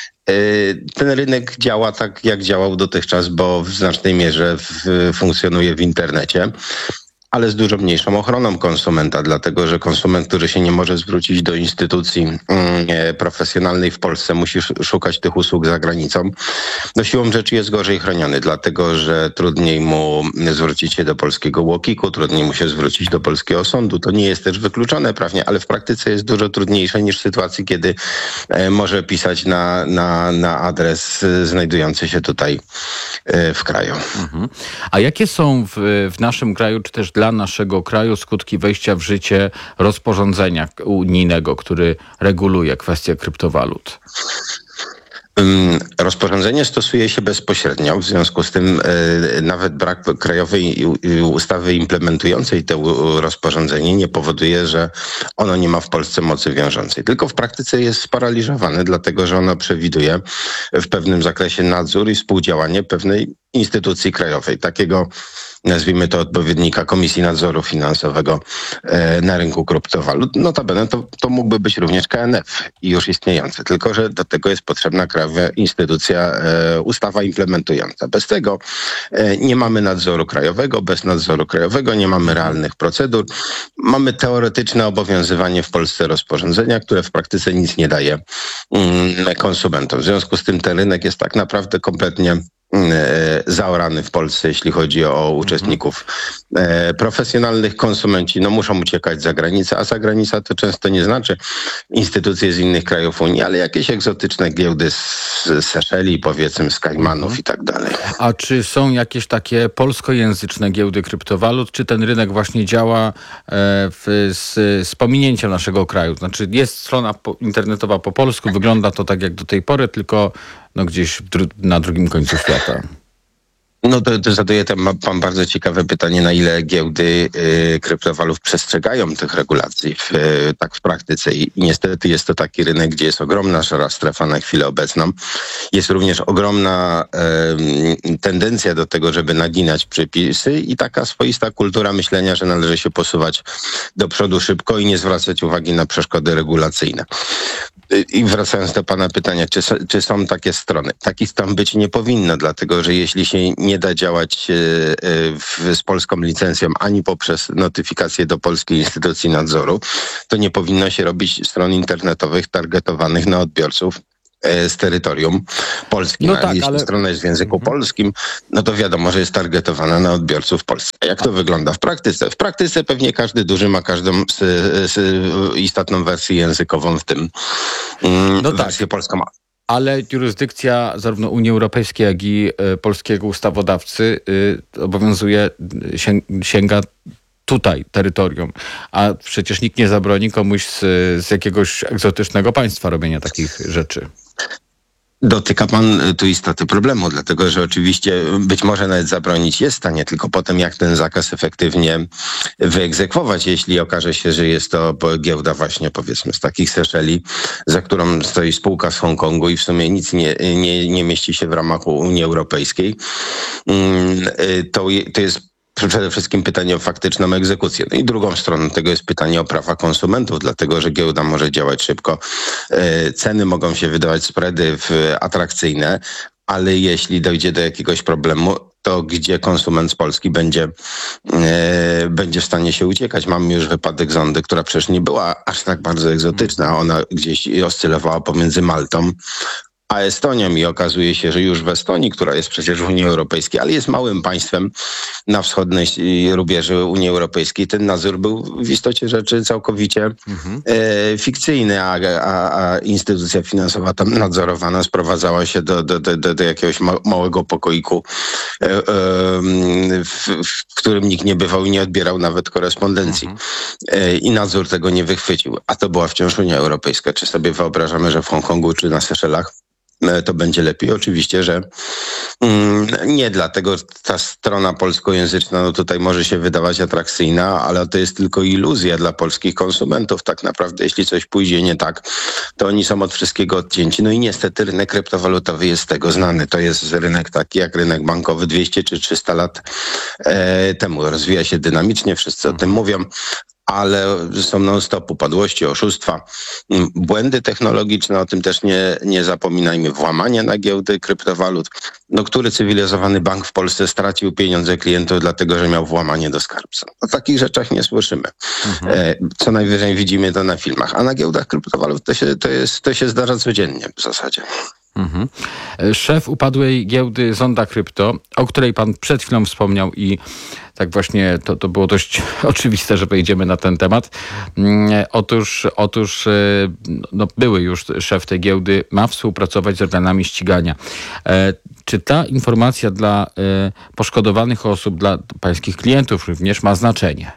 ten rynek działa tak, jak działał dotychczas, bo w znacznej mierze funkcjonuje w internecie, ale z dużo mniejszą ochroną konsumenta, dlatego że konsument, który się nie może zwrócić do instytucji profesjonalnej w Polsce, musi szukać tych usług za granicą. No siłą rzeczy jest gorzej chroniony, dlatego że trudniej mu zwrócić się do polskiego UOKiK-u, trudniej mu się zwrócić do polskiego sądu. To nie jest też wykluczone prawnie, ale w praktyce jest dużo trudniejsze niż w sytuacji, kiedy może pisać na adres znajdujący się tutaj w kraju. A jakie są w naszym kraju, czy też dla naszego kraju skutki wejścia w życie rozporządzenia unijnego, który reguluje kwestię kryptowalut? Rozporządzenie stosuje się bezpośrednio, w związku z tym nawet brak krajowej ustawy implementującej to rozporządzenie nie powoduje, że ono nie ma w Polsce mocy wiążącej. Tylko w praktyce jest sparaliżowane, dlatego że ono przewiduje w pewnym zakresie nadzór i współdziałanie pewnej instytucji krajowej, takiego, nazwijmy to, odpowiednika Komisji Nadzoru Finansowego na rynku kryptowalut. Notabene to mógłby być również KNF i już istniejący, tylko że do tego jest potrzebna krajowa instytucja, ustawa implementująca. Bez tego nie mamy nadzoru krajowego, bez nadzoru krajowego nie mamy realnych procedur. Mamy teoretyczne obowiązywanie w Polsce rozporządzenia, które w praktyce nic nie daje konsumentom. W związku z tym ten rynek jest tak naprawdę kompletnie zaorany w Polsce, jeśli chodzi o uczestników profesjonalnych. Konsumenci muszą uciekać za granicę, a za granica to często nie znaczy instytucje z innych krajów Unii, ale jakieś egzotyczne giełdy z Seszeli, powiedzmy z Kajmanów i tak dalej. A czy są jakieś takie polskojęzyczne giełdy kryptowalut, czy ten rynek właśnie działa z pominięciem naszego kraju? Znaczy jest strona internetowa po polsku, wygląda to tak jak do tej pory, tylko gdzieś na drugim końcu świata. No to zaduje pan bardzo ciekawe pytanie, na ile giełdy kryptowalut przestrzegają tych regulacji tak w praktyce. I niestety jest to taki rynek, gdzie jest ogromna szara strefa na chwilę obecną. Jest również ogromna tendencja do tego, żeby naginać przepisy i taka swoista kultura myślenia, że należy się posuwać do przodu szybko i nie zwracać uwagi na przeszkody regulacyjne. I wracając do pana pytania, czy są takie strony? Takich stron być nie powinno, dlatego że jeśli się nie da działać z polską licencją ani poprzez notyfikację do polskiej instytucji nadzoru, to nie powinno się robić stron internetowych targetowanych na odbiorców z terytorium polskim. No tak, jeśli ale strona jest w języku polskim, no to wiadomo, że jest targetowana na odbiorców polskich. A jak to wygląda w praktyce? W praktyce pewnie każdy duży ma każdą istotną wersję językową, w tym wersję polską. Ale jurysdykcja zarówno Unii Europejskiej, jak i polskiego ustawodawcy obowiązuje, sięga tutaj terytorium, a przecież nikt nie zabroni komuś z jakiegoś egzotycznego państwa robienia takich rzeczy. Dotyka pan tu istoty problemu, dlatego że oczywiście być może nawet zabronić jest w stanie, tylko potem jak ten zakaz efektywnie wyegzekwować, jeśli okaże się, że jest to giełda właśnie powiedzmy z takich Seszeli, za którą stoi spółka z Hongkongu i w sumie nic nie mieści się w ramach Unii Europejskiej, to jest przede wszystkim pytanie o faktyczną egzekucję. No i drugą stroną tego jest pytanie o prawa konsumentów, dlatego że giełda może działać szybko. Ceny mogą się wydawać spready atrakcyjne, ale jeśli dojdzie do jakiegoś problemu, to gdzie konsument z Polski będzie w stanie się uciekać? Mamy już wypadek Zondy, która przecież nie była aż tak bardzo egzotyczna. Ona gdzieś oscylowała pomiędzy Maltą a Estonią i okazuje się, że już w Estonii, która jest przecież w Unii Europejskiej, ale jest małym państwem na wschodniej rubieży Unii Europejskiej, ten nadzór był w istocie rzeczy całkowicie fikcyjny, a instytucja finansowa tam nadzorowana sprowadzała się do jakiegoś małego pokoiku, w którym nikt nie bywał i nie odbierał nawet korespondencji. I nadzór tego nie wychwycił. A to była wciąż Unia Europejska. Czy sobie wyobrażamy, że w Hongkongu czy na Seszelach to będzie lepiej? Oczywiście, że nie, dlatego ta strona polskojęzyczna no tutaj może się wydawać atrakcyjna, ale to jest tylko iluzja dla polskich konsumentów. Tak naprawdę, jeśli coś pójdzie nie tak, to oni są od wszystkiego odcięci. No i niestety rynek kryptowalutowy jest z tego znany. To jest rynek taki jak rynek bankowy 200 czy 300 lat temu. Rozwija się dynamicznie, wszyscy o tym mówią, ale są non-stop upadłości, oszustwa, błędy technologiczne, o tym też nie zapominajmy, włamania na giełdy kryptowalut. No, który cywilizowany bank w Polsce stracił pieniądze klientów, dlatego że miał włamanie do skarbca? O takich rzeczach nie słyszymy. Co najwyżej widzimy to na filmach, a na giełdach kryptowalut to się zdarza codziennie w zasadzie. Szef upadłej giełdy Zonda Krypto, o której pan przed chwilą wspomniał i tak właśnie to było dość oczywiste, że wejdziemy na ten temat. Otóż no, były już szef tej giełdy ma współpracować z organami ścigania. Czy ta informacja dla poszkodowanych osób, dla pańskich klientów również ma znaczenie?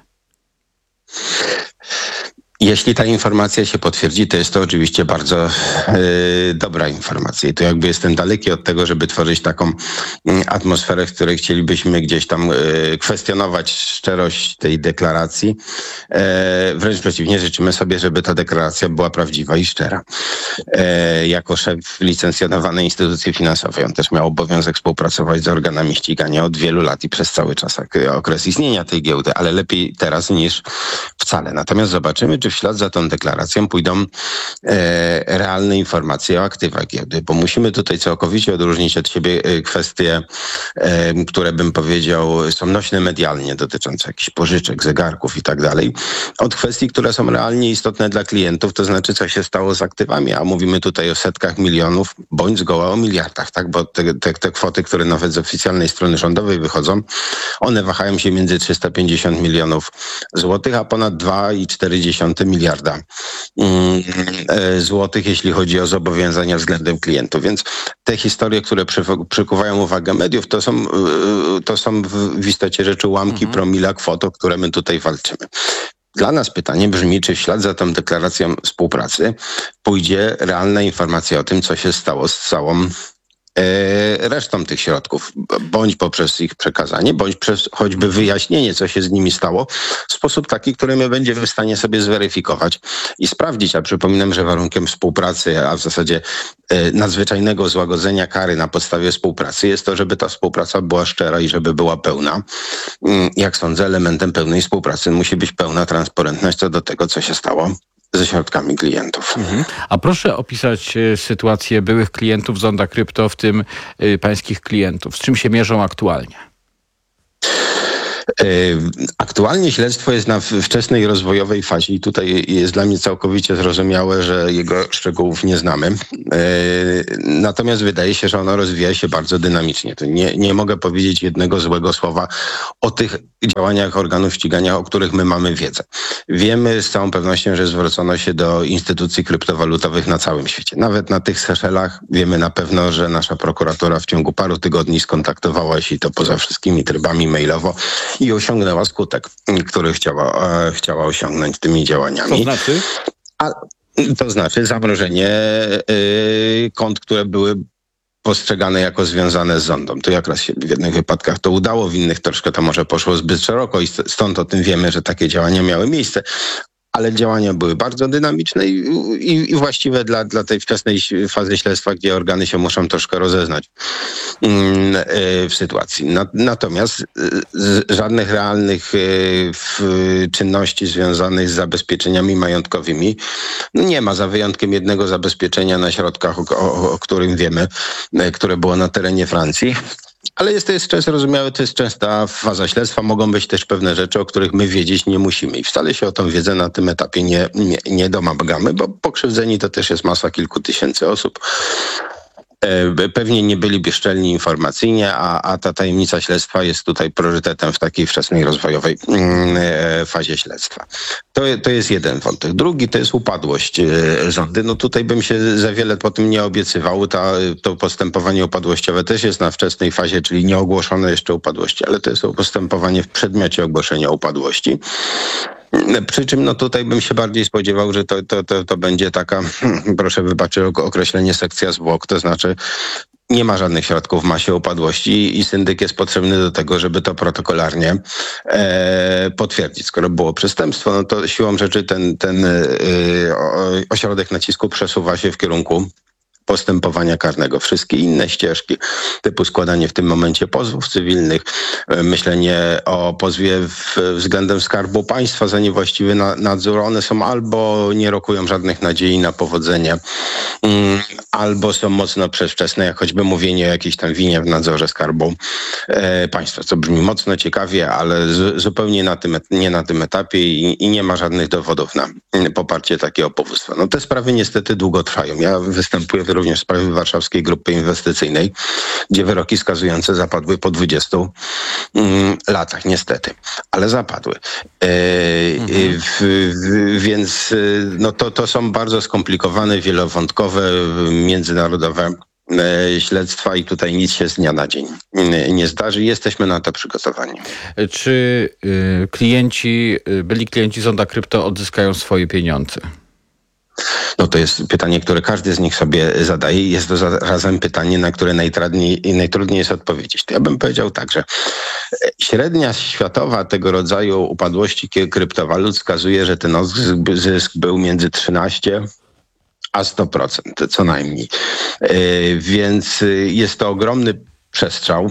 Jeśli ta informacja się potwierdzi, to jest to oczywiście bardzo dobra informacja. I to jakby jestem daleki od tego, żeby tworzyć taką atmosferę, w której chcielibyśmy gdzieś tam kwestionować szczerość tej deklaracji. Wręcz przeciwnie, życzymy sobie, żeby ta deklaracja była prawdziwa i szczera. Jako szef licencjonowanej instytucji finansowej, on też miał obowiązek współpracować z organami ścigania od wielu lat i przez cały czas okres istnienia tej giełdy, ale lepiej teraz niż wcale. Natomiast zobaczymy, czy w ślad za tą deklaracją pójdą realne informacje o aktywach giełdy, bo musimy tutaj całkowicie odróżnić od siebie kwestie, które bym powiedział są nośne medialnie, dotyczące jakichś pożyczek, zegarków i tak dalej, od kwestii, które są realnie istotne dla klientów, to znaczy co się stało z aktywami, a mówimy tutaj o setkach milionów, bądź zgoła o miliardach, tak? Bo te kwoty, które nawet z oficjalnej strony rządowej wychodzą, one wahają się między 350 milionów złotych, a ponad 2,4 miliarda złotych, jeśli chodzi o zobowiązania względem klientów. Więc te historie, które przykuwają uwagę mediów, to są w istocie rzeczy ułamki promila kwot, o które my tutaj walczymy. Dla nas pytanie brzmi, czy w ślad za tą deklaracją współpracy pójdzie realna informacja o tym, co się stało z całą resztą tych środków, bądź poprzez ich przekazanie, bądź przez choćby wyjaśnienie, co się z nimi stało, w sposób taki, który my będziemy w stanie sobie zweryfikować i sprawdzić. A przypominam, że warunkiem współpracy, a w zasadzie nadzwyczajnego złagodzenia kary na podstawie współpracy jest to, żeby ta współpraca była szczera i żeby była pełna. Jak sądzę, elementem pełnej współpracy musi być pełna transparentność co do tego, co się stało ze środkami klientów. A proszę opisać sytuację byłych klientów Zonda Krypto, w tym pańskich klientów. Z czym się mierzą aktualnie? Aktualnie śledztwo jest na wczesnej rozwojowej fazie i tutaj jest dla mnie całkowicie zrozumiałe, że jego szczegółów nie znamy. Natomiast wydaje się, że ono rozwija się bardzo dynamicznie. To nie mogę powiedzieć jednego złego słowa o tych działaniach organów ścigania, o których my mamy wiedzę. Wiemy z całą pewnością, że zwrócono się do instytucji kryptowalutowych na całym świecie. Nawet na tych Seszelach wiemy na pewno, że nasza prokuratura w ciągu paru tygodni skontaktowała się, i to poza wszystkimi trybami mailowo, i osiągnęła skutek, który chciała osiągnąć tymi działaniami. To znaczy? To znaczy zamrożenie kont, które były postrzegane jako związane z Zondą. To jak raz się w jednych wypadkach to udało, w innych troszkę to może poszło zbyt szeroko i stąd o tym wiemy, że takie działania miały miejsce. Ale działania były bardzo dynamiczne i właściwe dla tej wczesnej fazy śledztwa, gdzie organy się muszą troszkę rozeznać w sytuacji. Natomiast żadnych realnych czynności związanych z zabezpieczeniami majątkowymi nie ma, za wyjątkiem jednego zabezpieczenia na środkach, o którym wiemy, które było na terenie Francji. Ale to jest często rozumiałe, to jest częsta faza śledztwa. Mogą być też pewne rzeczy, o których my wiedzieć nie musimy. I wcale się o tą wiedzę na tym etapie nie domagamy, bo pokrzywdzeni to też jest masa kilku tysięcy osób. Pewnie nie byli bezczelni informacyjnie, a ta tajemnica śledztwa jest tutaj priorytetem w takiej wczesnej rozwojowej fazie śledztwa. To jest jeden wątek. Drugi to jest upadłość Zondy. No tutaj bym się za wiele po tym nie obiecywał. To postępowanie upadłościowe też jest na wczesnej fazie, czyli nie ogłoszone jeszcze upadłości, ale to jest postępowanie w przedmiocie ogłoszenia upadłości. Przy czym tutaj bym się bardziej spodziewał, że to będzie taka, proszę wybaczyć określenie, sekcja zwłok, to znaczy nie ma żadnych środków w masie upadłości i syndyk jest potrzebny do tego, żeby to protokolarnie potwierdzić. Skoro było przestępstwo, no to siłą rzeczy ten ośrodek nacisku przesuwa się w kierunku postępowania karnego. Wszystkie inne ścieżki, typu składanie w tym momencie pozwów cywilnych, myślenie o pozwie względem Skarbu Państwa za niewłaściwy nadzór, one są albo nie rokują żadnych nadziei na powodzenie, albo są mocno przedwczesne, jak choćby mówienie o jakiejś tam winie w nadzorze Skarbu Państwa, co brzmi mocno ciekawie, ale zupełnie nie na tym etapie i nie ma żadnych dowodów na poparcie takiego powództwa. No te sprawy niestety długo trwają. Ja występuję również w sprawie Warszawskiej Grupy Inwestycyjnej, gdzie wyroki skazujące zapadły po 20 latach, niestety. Ale zapadły. Więc to są bardzo skomplikowane, wielowątkowe, międzynarodowe śledztwa i tutaj nic się z dnia na dzień nie zdarzy. Jesteśmy na to przygotowani. Czy byli klienci Zonda Krypto odzyskają swoje pieniądze? No to jest pytanie, które każdy z nich sobie zadaje. Jest to zarazem pytanie, na które najtrudniej jest odpowiedzieć. To ja bym powiedział tak, że średnia światowa tego rodzaju upadłości kryptowalut wskazuje, że ten zysk był między 13 a 100%, co najmniej. Więc jest to ogromny przestrzał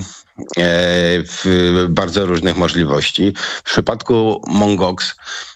w bardzo różnych możliwości. W przypadku Mongox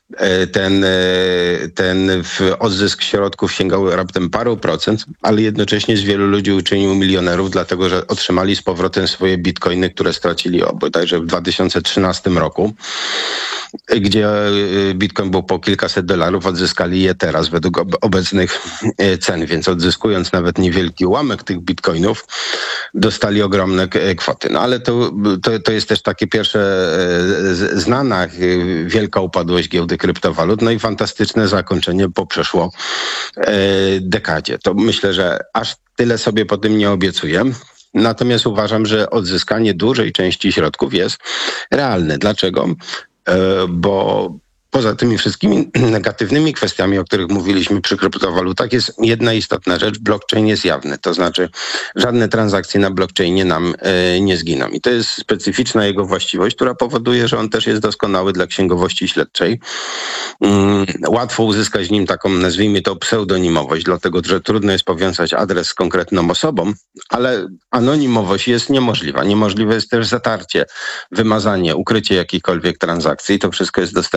ten odzysk środków sięgał raptem paru procent, ale jednocześnie z wielu ludzi uczynił milionerów, dlatego że otrzymali z powrotem swoje bitcoiny, które stracili bodajże w 2013 roku, gdzie bitcoin był po kilkaset dolarów, odzyskali je teraz według obecnych cen, więc odzyskując nawet niewielki ułamek tych bitcoinów, dostali ogromne kwoty. No ale to jest też takie pierwsze znana wielka upadłość giełdy kryptowalut, no i fantastyczne zakończenie po przeszło dekadzie. To myślę, że aż tyle sobie po tym nie obiecuję. Natomiast uważam, że odzyskanie dużej części środków jest realne. Dlaczego? Bo poza tymi wszystkimi negatywnymi kwestiami, o których mówiliśmy przy kryptowalutach, jest jedna istotna rzecz. Blockchain jest jawny. To znaczy żadne transakcje na blockchainie nam nie zginą. I to jest specyficzna jego właściwość, która powoduje, że on też jest doskonały dla księgowości śledczej. Łatwo uzyskać nim taką, nazwijmy to, pseudonimowość, dlatego że trudno jest powiązać adres z konkretną osobą, ale anonimowość jest niemożliwa. Niemożliwe jest też zatarcie, wymazanie, ukrycie jakichkolwiek transakcji. To wszystko jest dostępne dla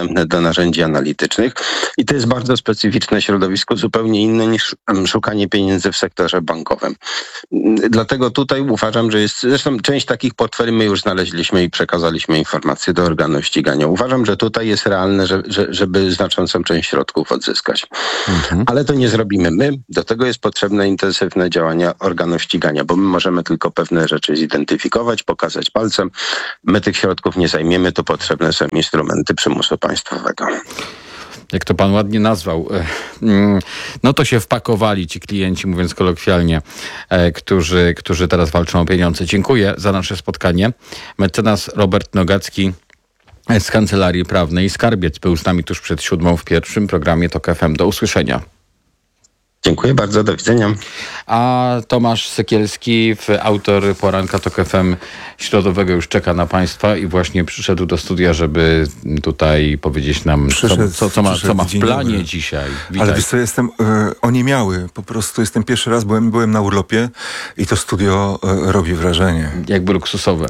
narzędzi analitycznych i to jest bardzo specyficzne środowisko, zupełnie inne niż szukanie pieniędzy w sektorze bankowym. Dlatego tutaj uważam, że jest, zresztą część takich portfeli my już znaleźliśmy i przekazaliśmy informacje do organów ścigania. Uważam, że tutaj jest realne, żeby znaczącą część środków odzyskać. Ale to nie zrobimy my. Do tego jest potrzebne intensywne działania organów ścigania, bo my możemy tylko pewne rzeczy zidentyfikować, pokazać palcem. My tych środków nie zajmiemy, to potrzebne są instrumenty przymusu państwowego. Jak to pan ładnie nazwał, no to się wpakowali ci klienci, mówiąc kolokwialnie, którzy teraz walczą o pieniądze. Dziękuję za nasze spotkanie. Mecenas Robert Nogacki z Kancelarii Prawnej Skarbiec był z nami tuż przed 7:00 w pierwszym programie TOK FM. Do usłyszenia. Dziękuję bardzo, do widzenia. A Tomasz Sekielski, autor poranka TOK FM środowego, już czeka na państwa i właśnie przyszedł do studia, żeby tutaj powiedzieć nam, co ma w planie dzisiaj. Witaj. Ale wiesz co, jestem oniemiały. Po prostu jestem pierwszy raz, byłem na urlopie i to studio robi wrażenie. Jakby luksusowe.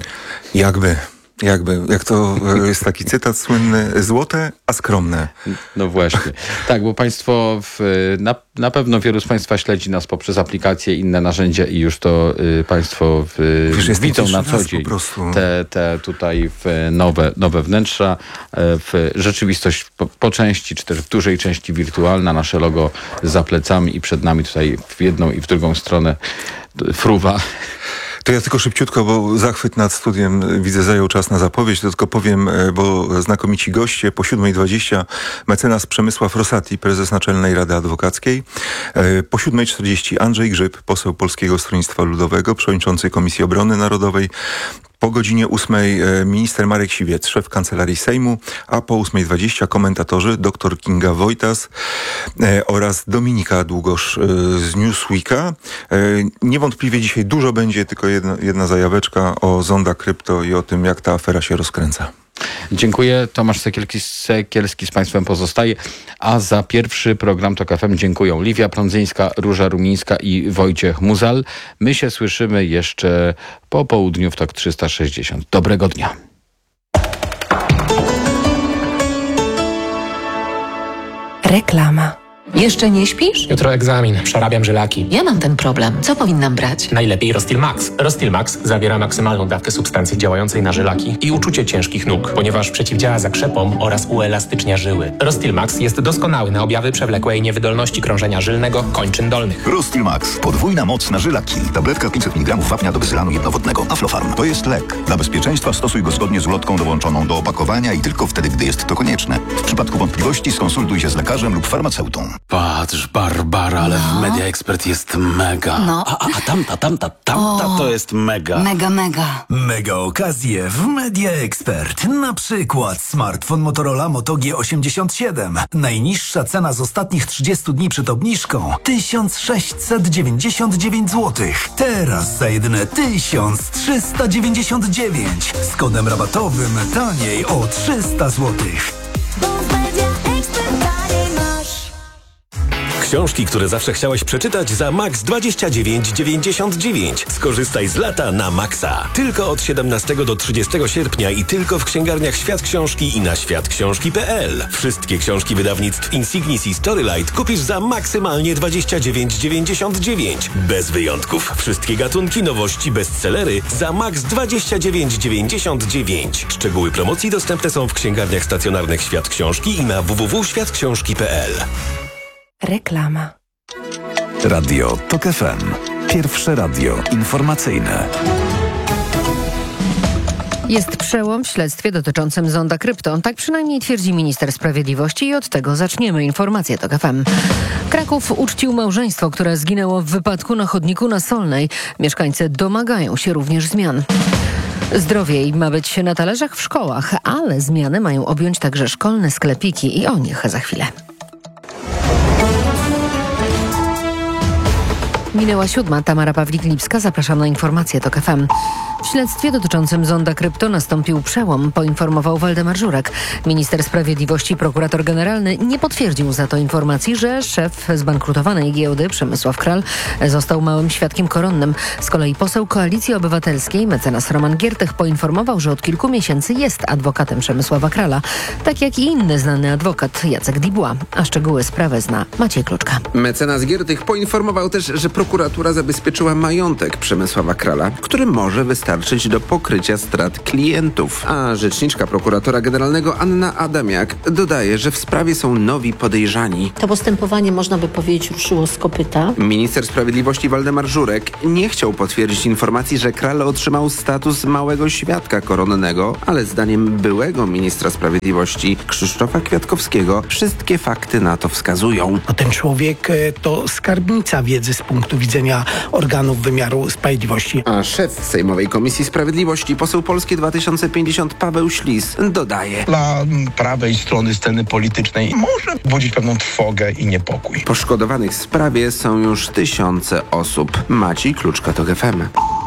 Jak to jest taki cytat słynny, złote, a skromne. No właśnie. Tak, bo państwo, na pewno wielu z państwa śledzi nas poprzez aplikacje, inne narzędzia i już to państwo widzą na co dzień te tutaj nowe wnętrza, rzeczywistość po części, czy też w dużej części wirtualna, nasze logo za plecami i przed nami tutaj w jedną i w drugą stronę fruwa. To ja tylko szybciutko, bo zachwyt nad studiem widzę zajął czas na zapowiedź, to tylko powiem, bo znakomici goście po 7:20 mecenas Przemysław Rosati, prezes Naczelnej Rady Adwokackiej, po 7:40 Andrzej Grzyb, poseł Polskiego Stronnictwa Ludowego, przewodniczący Komisji Obrony Narodowej, po godzinie 8:00 minister Marek Siwiec, szef Kancelarii Sejmu, a po 8:20 komentatorzy dr Kinga Wojtas oraz Dominika Długosz z Newsweeka. Niewątpliwie dzisiaj dużo będzie, tylko jedna zajaweczka o Zonda Krypto i o tym, jak ta afera się rozkręca. Dziękuję. Tomasz Sekielski z państwem pozostaje, a za pierwszy program TOK FM dziękuję Liwia Prądzyńska, Róża Rumińska i Wojciech Muzal. My się słyszymy jeszcze po południu w TOK 360. Dobrego dnia. Reklama. Jeszcze nie śpisz? Jutro egzamin. Przerabiam żylaki. Ja mam ten problem. Co powinnam brać? Najlepiej Rostil Max. Rostil Max zawiera maksymalną dawkę substancji działającej na żylaki i uczucie ciężkich nóg, ponieważ przeciwdziała zakrzepom oraz uelastycznia żyły. Rostil Max jest doskonały na objawy przewlekłej niewydolności krążenia żylnego kończyn dolnych. Rostil Max. Podwójna moc na żylaki. Tabletka 500 mg wapnia do bezylanu jednowodnego. Aflofarm. To jest lek. Dla bezpieczeństwa stosuj go zgodnie z ulotką dołączoną do opakowania i tylko wtedy, gdy jest to konieczne. W przypadku wątpliwości skonsultuj się z lekarzem lub farmaceutą. Patrz, Barbara, ale w Media Expert jest mega. No. A tamta to jest mega. Mega. Mega okazje w Media Expert. Na przykład smartfon Motorola Moto G87. Najniższa cena z ostatnich 30 dni przed obniżką 1699 zł. Teraz za jedyne 1399. Z kodem rabatowym taniej o 300 zł. Książki, które zawsze chciałeś przeczytać za max 29,99. Skorzystaj z lata na maksa. Tylko od 17 do 30 sierpnia i tylko w księgarniach Świat Książki i na światksiążki.pl. Wszystkie książki wydawnictw Insignis i Storylight kupisz za maksymalnie 29,99. Bez wyjątków. Wszystkie gatunki, nowości, bestsellery za max 29,99. Szczegóły promocji dostępne są w księgarniach stacjonarnych Świat Książki i na www.światksiążki.pl. Reklama. Radio TOK FM. Pierwsze radio informacyjne. Jest przełom w śledztwie dotyczącym Zonda Krypto. Tak przynajmniej twierdzi minister sprawiedliwości i od tego zaczniemy informację TOK FM. Kraków uczcił małżeństwo, które zginęło w wypadku na chodniku na Solnej. Mieszkańcy domagają się również zmian. Zdrowiej ma być na talerzach w szkołach, ale zmiany mają objąć także szkolne sklepiki i o nich za chwilę. Minęła 7:00. Tamara Pawlik-Lipska. Zapraszam na informację TOK FM. W śledztwie dotyczącym zonda krypto nastąpił przełom, poinformował Waldemar Żurek. Minister sprawiedliwości, prokurator generalny nie potwierdził za to informacji, że szef zbankrutowanej giełdy Przemysław Kral został małym świadkiem koronnym. Z kolei poseł Koalicji Obywatelskiej, mecenas Roman Giertych, poinformował, że od kilku miesięcy jest adwokatem Przemysława Krala, tak jak i inny znany adwokat Jacek Dubois. A szczegóły sprawy zna Maciej Kluczka. Mecenas Giertych poinformował też, że prokuratura zabezpieczyła majątek Przemysława Krala, który może wystarczyć do pokrycia strat klientów. A rzeczniczka prokuratora generalnego Anna Adamiak dodaje, że w sprawie są nowi podejrzani. To postępowanie, można by powiedzieć, ruszyło z kopyta. Minister sprawiedliwości Waldemar Żurek nie chciał potwierdzić informacji, że Kral otrzymał status małego świadka koronnego, ale zdaniem byłego ministra sprawiedliwości Krzysztofa Kwiatkowskiego wszystkie fakty na to wskazują. Ten człowiek to skarbnica wiedzy z punktu widzenia organów wymiaru sprawiedliwości. A szef Sejmowej Komisji Sprawiedliwości, poseł Polski 2050 Paweł Ślis dodaje: Dla prawej strony sceny politycznej może budzić pewną trwogę i niepokój. Poszkodowanych w sprawie są już tysiące osób. Maciej Kluczka, TOK FM.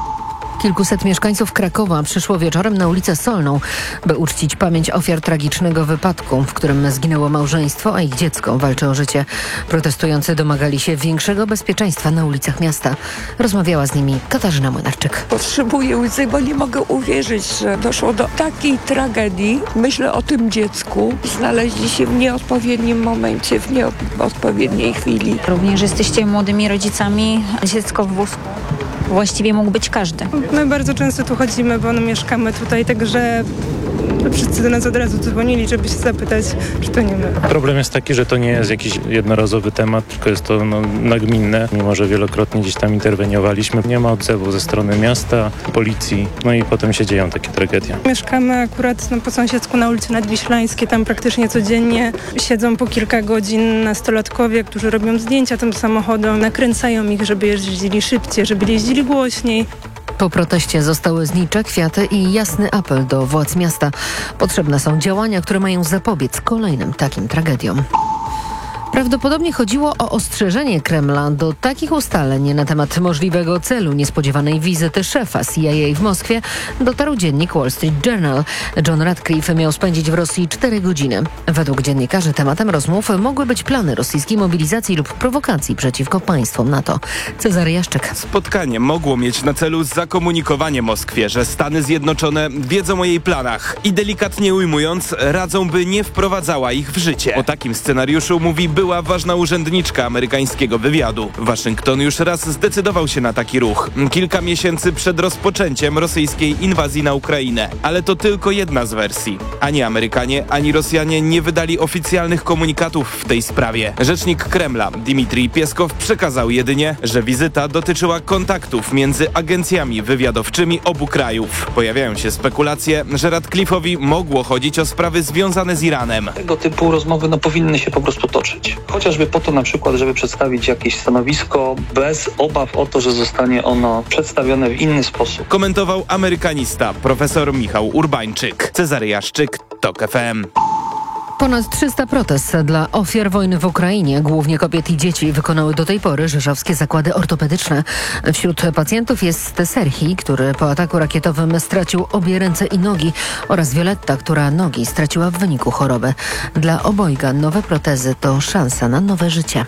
Kilkuset mieszkańców Krakowa przyszło wieczorem na ulicę Solną, by uczcić pamięć ofiar tragicznego wypadku, w którym zginęło małżeństwo, a ich dziecko walczy o życie. Protestujący domagali się większego bezpieczeństwa na ulicach miasta. Rozmawiała z nimi Katarzyna Młynarczyk. Potrzebuję łzy, bo nie mogę uwierzyć, że doszło do takiej tragedii. Myślę o tym dziecku. Znaleźli się w nieodpowiednim momencie, w nieodpowiedniej chwili. Również jesteście młodymi rodzicami, dziecko w wózku. Właściwie mógł być każdy. My bardzo często tu chodzimy, bo mieszkamy tutaj, także wszyscy do nas od razu dzwonili, żeby się zapytać, czy to nie my. Problem jest taki, że to nie jest jakiś jednorazowy temat, tylko jest to nagminne. Mimo że wielokrotnie gdzieś tam interweniowaliśmy, nie ma odzewu ze strony miasta, policji, no i potem się dzieją takie tragedie. Mieszkamy akurat po sąsiedzku na ulicy Nadwiślańskiej, tam praktycznie codziennie siedzą po kilka godzin nastolatkowie, którzy robią zdjęcia tym samochodom, nakręcają ich, żeby jeździli szybciej, żeby jeździli głośniej. Po proteście zostały znicze, kwiaty i jasny apel do władz miasta. Potrzebne są działania, które mają zapobiec kolejnym takim tragediom. Prawdopodobnie chodziło o ostrzeżenie Kremla. Do takich ustaleń na temat możliwego celu niespodziewanej wizyty szefa CIA w Moskwie dotarł dziennik Wall Street Journal. John Radcliffe miał spędzić w Rosji 4 godziny. Według dziennikarzy tematem rozmów mogły być plany rosyjskiej mobilizacji lub prowokacji przeciwko państwom NATO. Cezary Jaszczyk. Spotkanie mogło mieć na celu zakomunikowanie Moskwie, że Stany Zjednoczone wiedzą o jej planach i delikatnie ujmując radzą, by nie wprowadzała ich w życie. O takim scenariuszu mówi była ważna urzędniczka amerykańskiego wywiadu. Waszyngton już raz zdecydował się na taki ruch. Kilka miesięcy przed rozpoczęciem rosyjskiej inwazji na Ukrainę. Ale to tylko jedna z wersji. Ani Amerykanie, ani Rosjanie nie wydali oficjalnych komunikatów w tej sprawie. Rzecznik Kremla Dmitrij Pieskow przekazał jedynie, że wizyta dotyczyła kontaktów między agencjami wywiadowczymi obu krajów. Pojawiają się spekulacje, że Radcliffe'owi mogło chodzić o sprawy związane z Iranem. Tego typu rozmowy powinny się po prostu toczyć. Chociażby po to na przykład, żeby przedstawić jakieś stanowisko bez obaw o to, że zostanie ono przedstawione w inny sposób. Komentował amerykanista profesor Michał Urbańczyk. Cezary Jaszczyk, TOK FM. Ponad 300 protez dla ofiar wojny w Ukrainie, głównie kobiet i dzieci, wykonały do tej pory rzeszowskie zakłady ortopedyczne. Wśród pacjentów jest Serhii, który po ataku rakietowym stracił obie ręce i nogi, oraz Violetta, która nogi straciła w wyniku choroby. Dla obojga nowe protezy to szansa na nowe życie.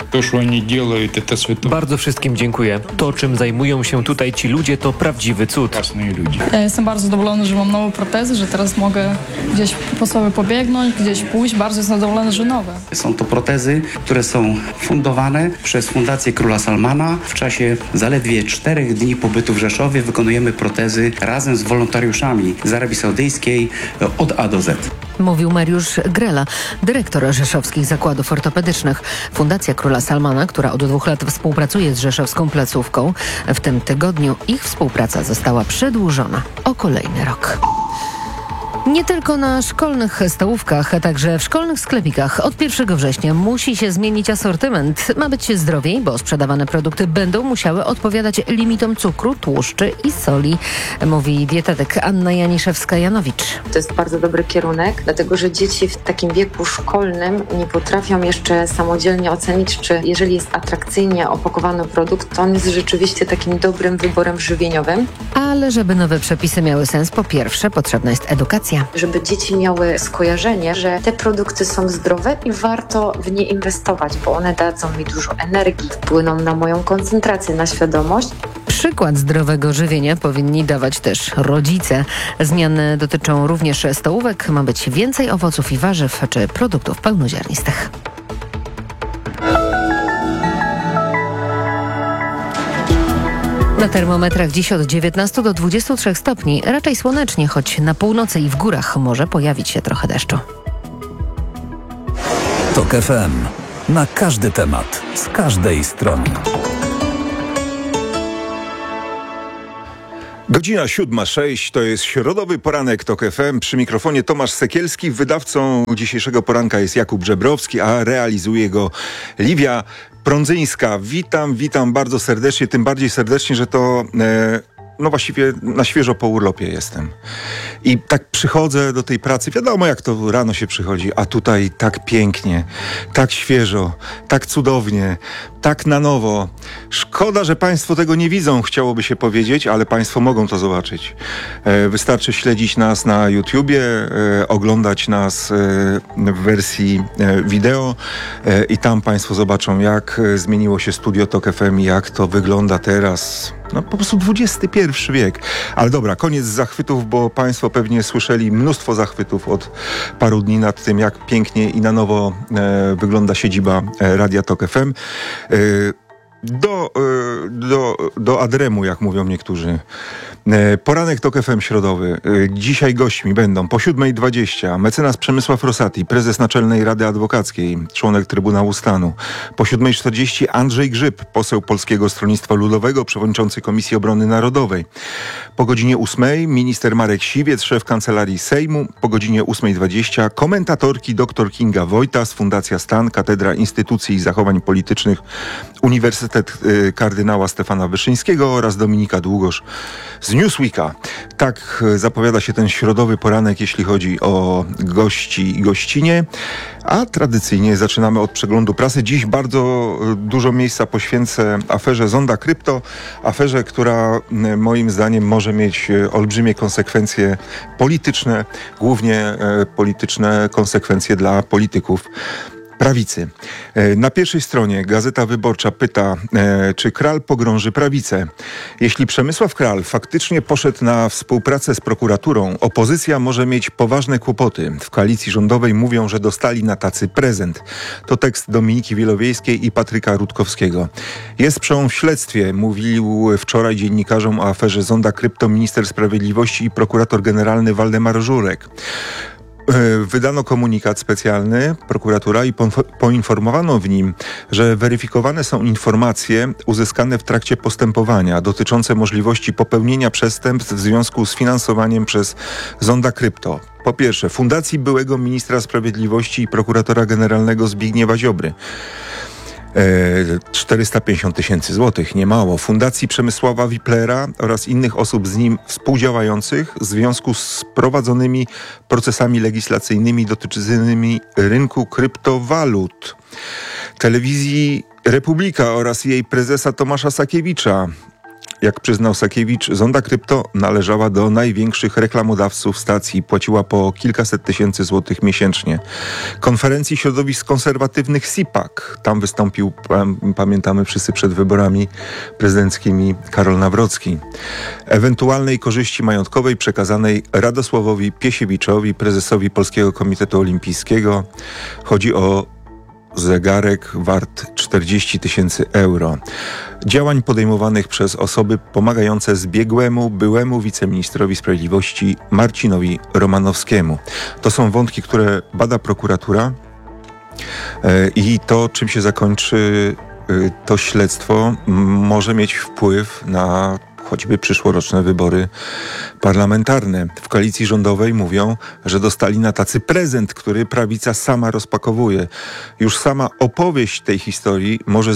Bardzo wszystkim dziękuję. To, czym zajmują się tutaj ci ludzie, to prawdziwy cud. Ja jestem bardzo zadowolona, że mam nowe protezy, że teraz mogę gdzieś po sobie pobiegnąć, gdzieś pójść. Bardzo jestem zadowolona, że nowe. Są to protezy, które są fundowane przez Fundację Króla Salmana. W czasie zaledwie 4 dni pobytu w Rzeszowie wykonujemy protezy razem z wolontariuszami z Arabii Saudyjskiej od A do Z. Mówił Mariusz Grela, dyrektor rzeszowskich zakładów ortopedycznych. Fundacja Króla Salmana, która od 2 lat współpracuje z rzeszowską placówką, w tym tygodniu ich współpraca została przedłużona o kolejny rok. Nie tylko na szkolnych stołówkach, a także w szkolnych sklepikach od 1 września musi się zmienić asortyment. Ma być zdrowiej, bo sprzedawane produkty będą musiały odpowiadać limitom cukru, tłuszczy i soli, mówi dietetyk Anna Janiszewska-Janowicz. To jest bardzo dobry kierunek, dlatego że dzieci w takim wieku szkolnym nie potrafią jeszcze samodzielnie ocenić, czy jeżeli jest atrakcyjnie opakowany produkt, to on jest rzeczywiście takim dobrym wyborem żywieniowym. Ale żeby nowe przepisy miały sens, po pierwsze potrzebna jest edukacja. Żeby dzieci miały skojarzenie, że te produkty są zdrowe i warto w nie inwestować, bo one dadzą mi dużo energii, wpłyną na moją koncentrację, na świadomość. Przykład zdrowego żywienia powinni dawać też rodzice. Zmiany dotyczą również stołówek. Ma być więcej owoców i warzyw czy produktów pełnoziarnistych. Na termometrach dziś od 19 do 23 stopni. Raczej słonecznie, choć na północy i w górach może pojawić się trochę deszczu. TOK FM. Na każdy temat, z każdej strony. Godzina 7:06, to jest środowy poranek TOK FM. Przy mikrofonie Tomasz Sekielski. Wydawcą dzisiejszego poranka jest Jakub Żebrowski, a realizuje go Liwia Prądzyńska. Witam bardzo serdecznie, tym bardziej serdecznie, że to właściwie na świeżo po urlopie jestem. I tak przychodzę do tej pracy, wiadomo jak to rano się przychodzi, a tutaj tak pięknie, tak świeżo, tak cudownie, tak na nowo. Szkoda, że Państwo tego nie widzą, chciałoby się powiedzieć, ale Państwo mogą to zobaczyć. Wystarczy śledzić nas na YouTubie, oglądać nas w wersji wideo i tam Państwo zobaczą, jak zmieniło się studio TOK FM i jak to wygląda teraz. No po prostu XXI wiek. Ale dobra, koniec zachwytów, bo Państwo pewnie słyszeli mnóstwo zachwytów od paru dni nad tym, jak pięknie i na nowo wygląda siedziba Radia TOK FM. Do Adremu, jak mówią niektórzy. Poranek TOK FM środowy. Dzisiaj gośćmi będą po 7:20 mecenas Przemysław Rosati, prezes Naczelnej Rady Adwokackiej, członek Trybunału Stanu. Po 7:40 Andrzej Grzyb, poseł Polskiego Stronnictwa Ludowego, przewodniczący Komisji Obrony Narodowej. Po godzinie 8:00 minister Marek Siwiec, szef Kancelarii Sejmu. Po godzinie 8:20 komentatorki dr Kinga Wojtas, Fundacja Stan, Katedra Instytucji i Zachowań Politycznych, Uniwersytet Kardynała Stefana Wyszyńskiego oraz Dominika Długosz z Newsweeka. Tak zapowiada się ten środowy poranek, jeśli chodzi o gości i gościnie. A tradycyjnie zaczynamy od przeglądu prasy. Dziś bardzo dużo miejsca poświęcę aferze Zonda Krypto. Aferze, która moim zdaniem może mieć olbrzymie konsekwencje polityczne, głównie polityczne konsekwencje dla polityków prawicy. Na pierwszej stronie Gazeta Wyborcza pyta, czy Kral pogrąży prawicę. Jeśli Przemysław Kral faktycznie poszedł na współpracę z prokuraturą, opozycja może mieć poważne kłopoty. W koalicji rządowej mówią, że dostali na tacy prezent. To tekst Dominiki Wielowiejskiej i Patryka Rutkowskiego. Jest przełom w śledztwie, mówił wczoraj dziennikarzom o aferze Zonda Krypto minister sprawiedliwości i prokurator generalny Waldemar Żurek. Wydano komunikat specjalny, prokuratura, i poinformowano w nim, że weryfikowane są informacje uzyskane w trakcie postępowania dotyczące możliwości popełnienia przestępstw w związku z finansowaniem przez Zonda Krypto. Po pierwsze, Fundacji byłego ministra sprawiedliwości i prokuratora generalnego Zbigniewa Ziobry. 450 000 złotych, niemało. Fundacji Przemysława Wiplera oraz innych osób z nim współdziałających w związku z prowadzonymi procesami legislacyjnymi dotyczącymi rynku kryptowalut. Telewizji Republika oraz jej prezesa Tomasza Sakiewicza. Jak przyznał Sakiewicz, Zonda Krypto należała do największych reklamodawców stacji. Płaciła po kilkaset tysięcy złotych miesięcznie. Konferencji środowisk konserwatywnych SIPAK. Tam wystąpił, pamiętamy wszyscy, przed wyborami prezydenckimi Karol Nawrocki. Ewentualnej korzyści majątkowej przekazanej Radosławowi Piesiewiczowi, prezesowi Polskiego Komitetu Olimpijskiego. Chodzi o zegarek wart 40 000 euro. Działań podejmowanych przez osoby pomagające zbiegłemu, byłemu wiceministrowi sprawiedliwości Marcinowi Romanowskiemu. To są wątki, które bada prokuratura i to, czym się zakończy to śledztwo, może mieć wpływ na choćby przyszłoroczne wybory parlamentarne. W koalicji rządowej mówią, że dostali na tacy prezent, który prawica sama rozpakowuje. Już sama opowieść tej historii może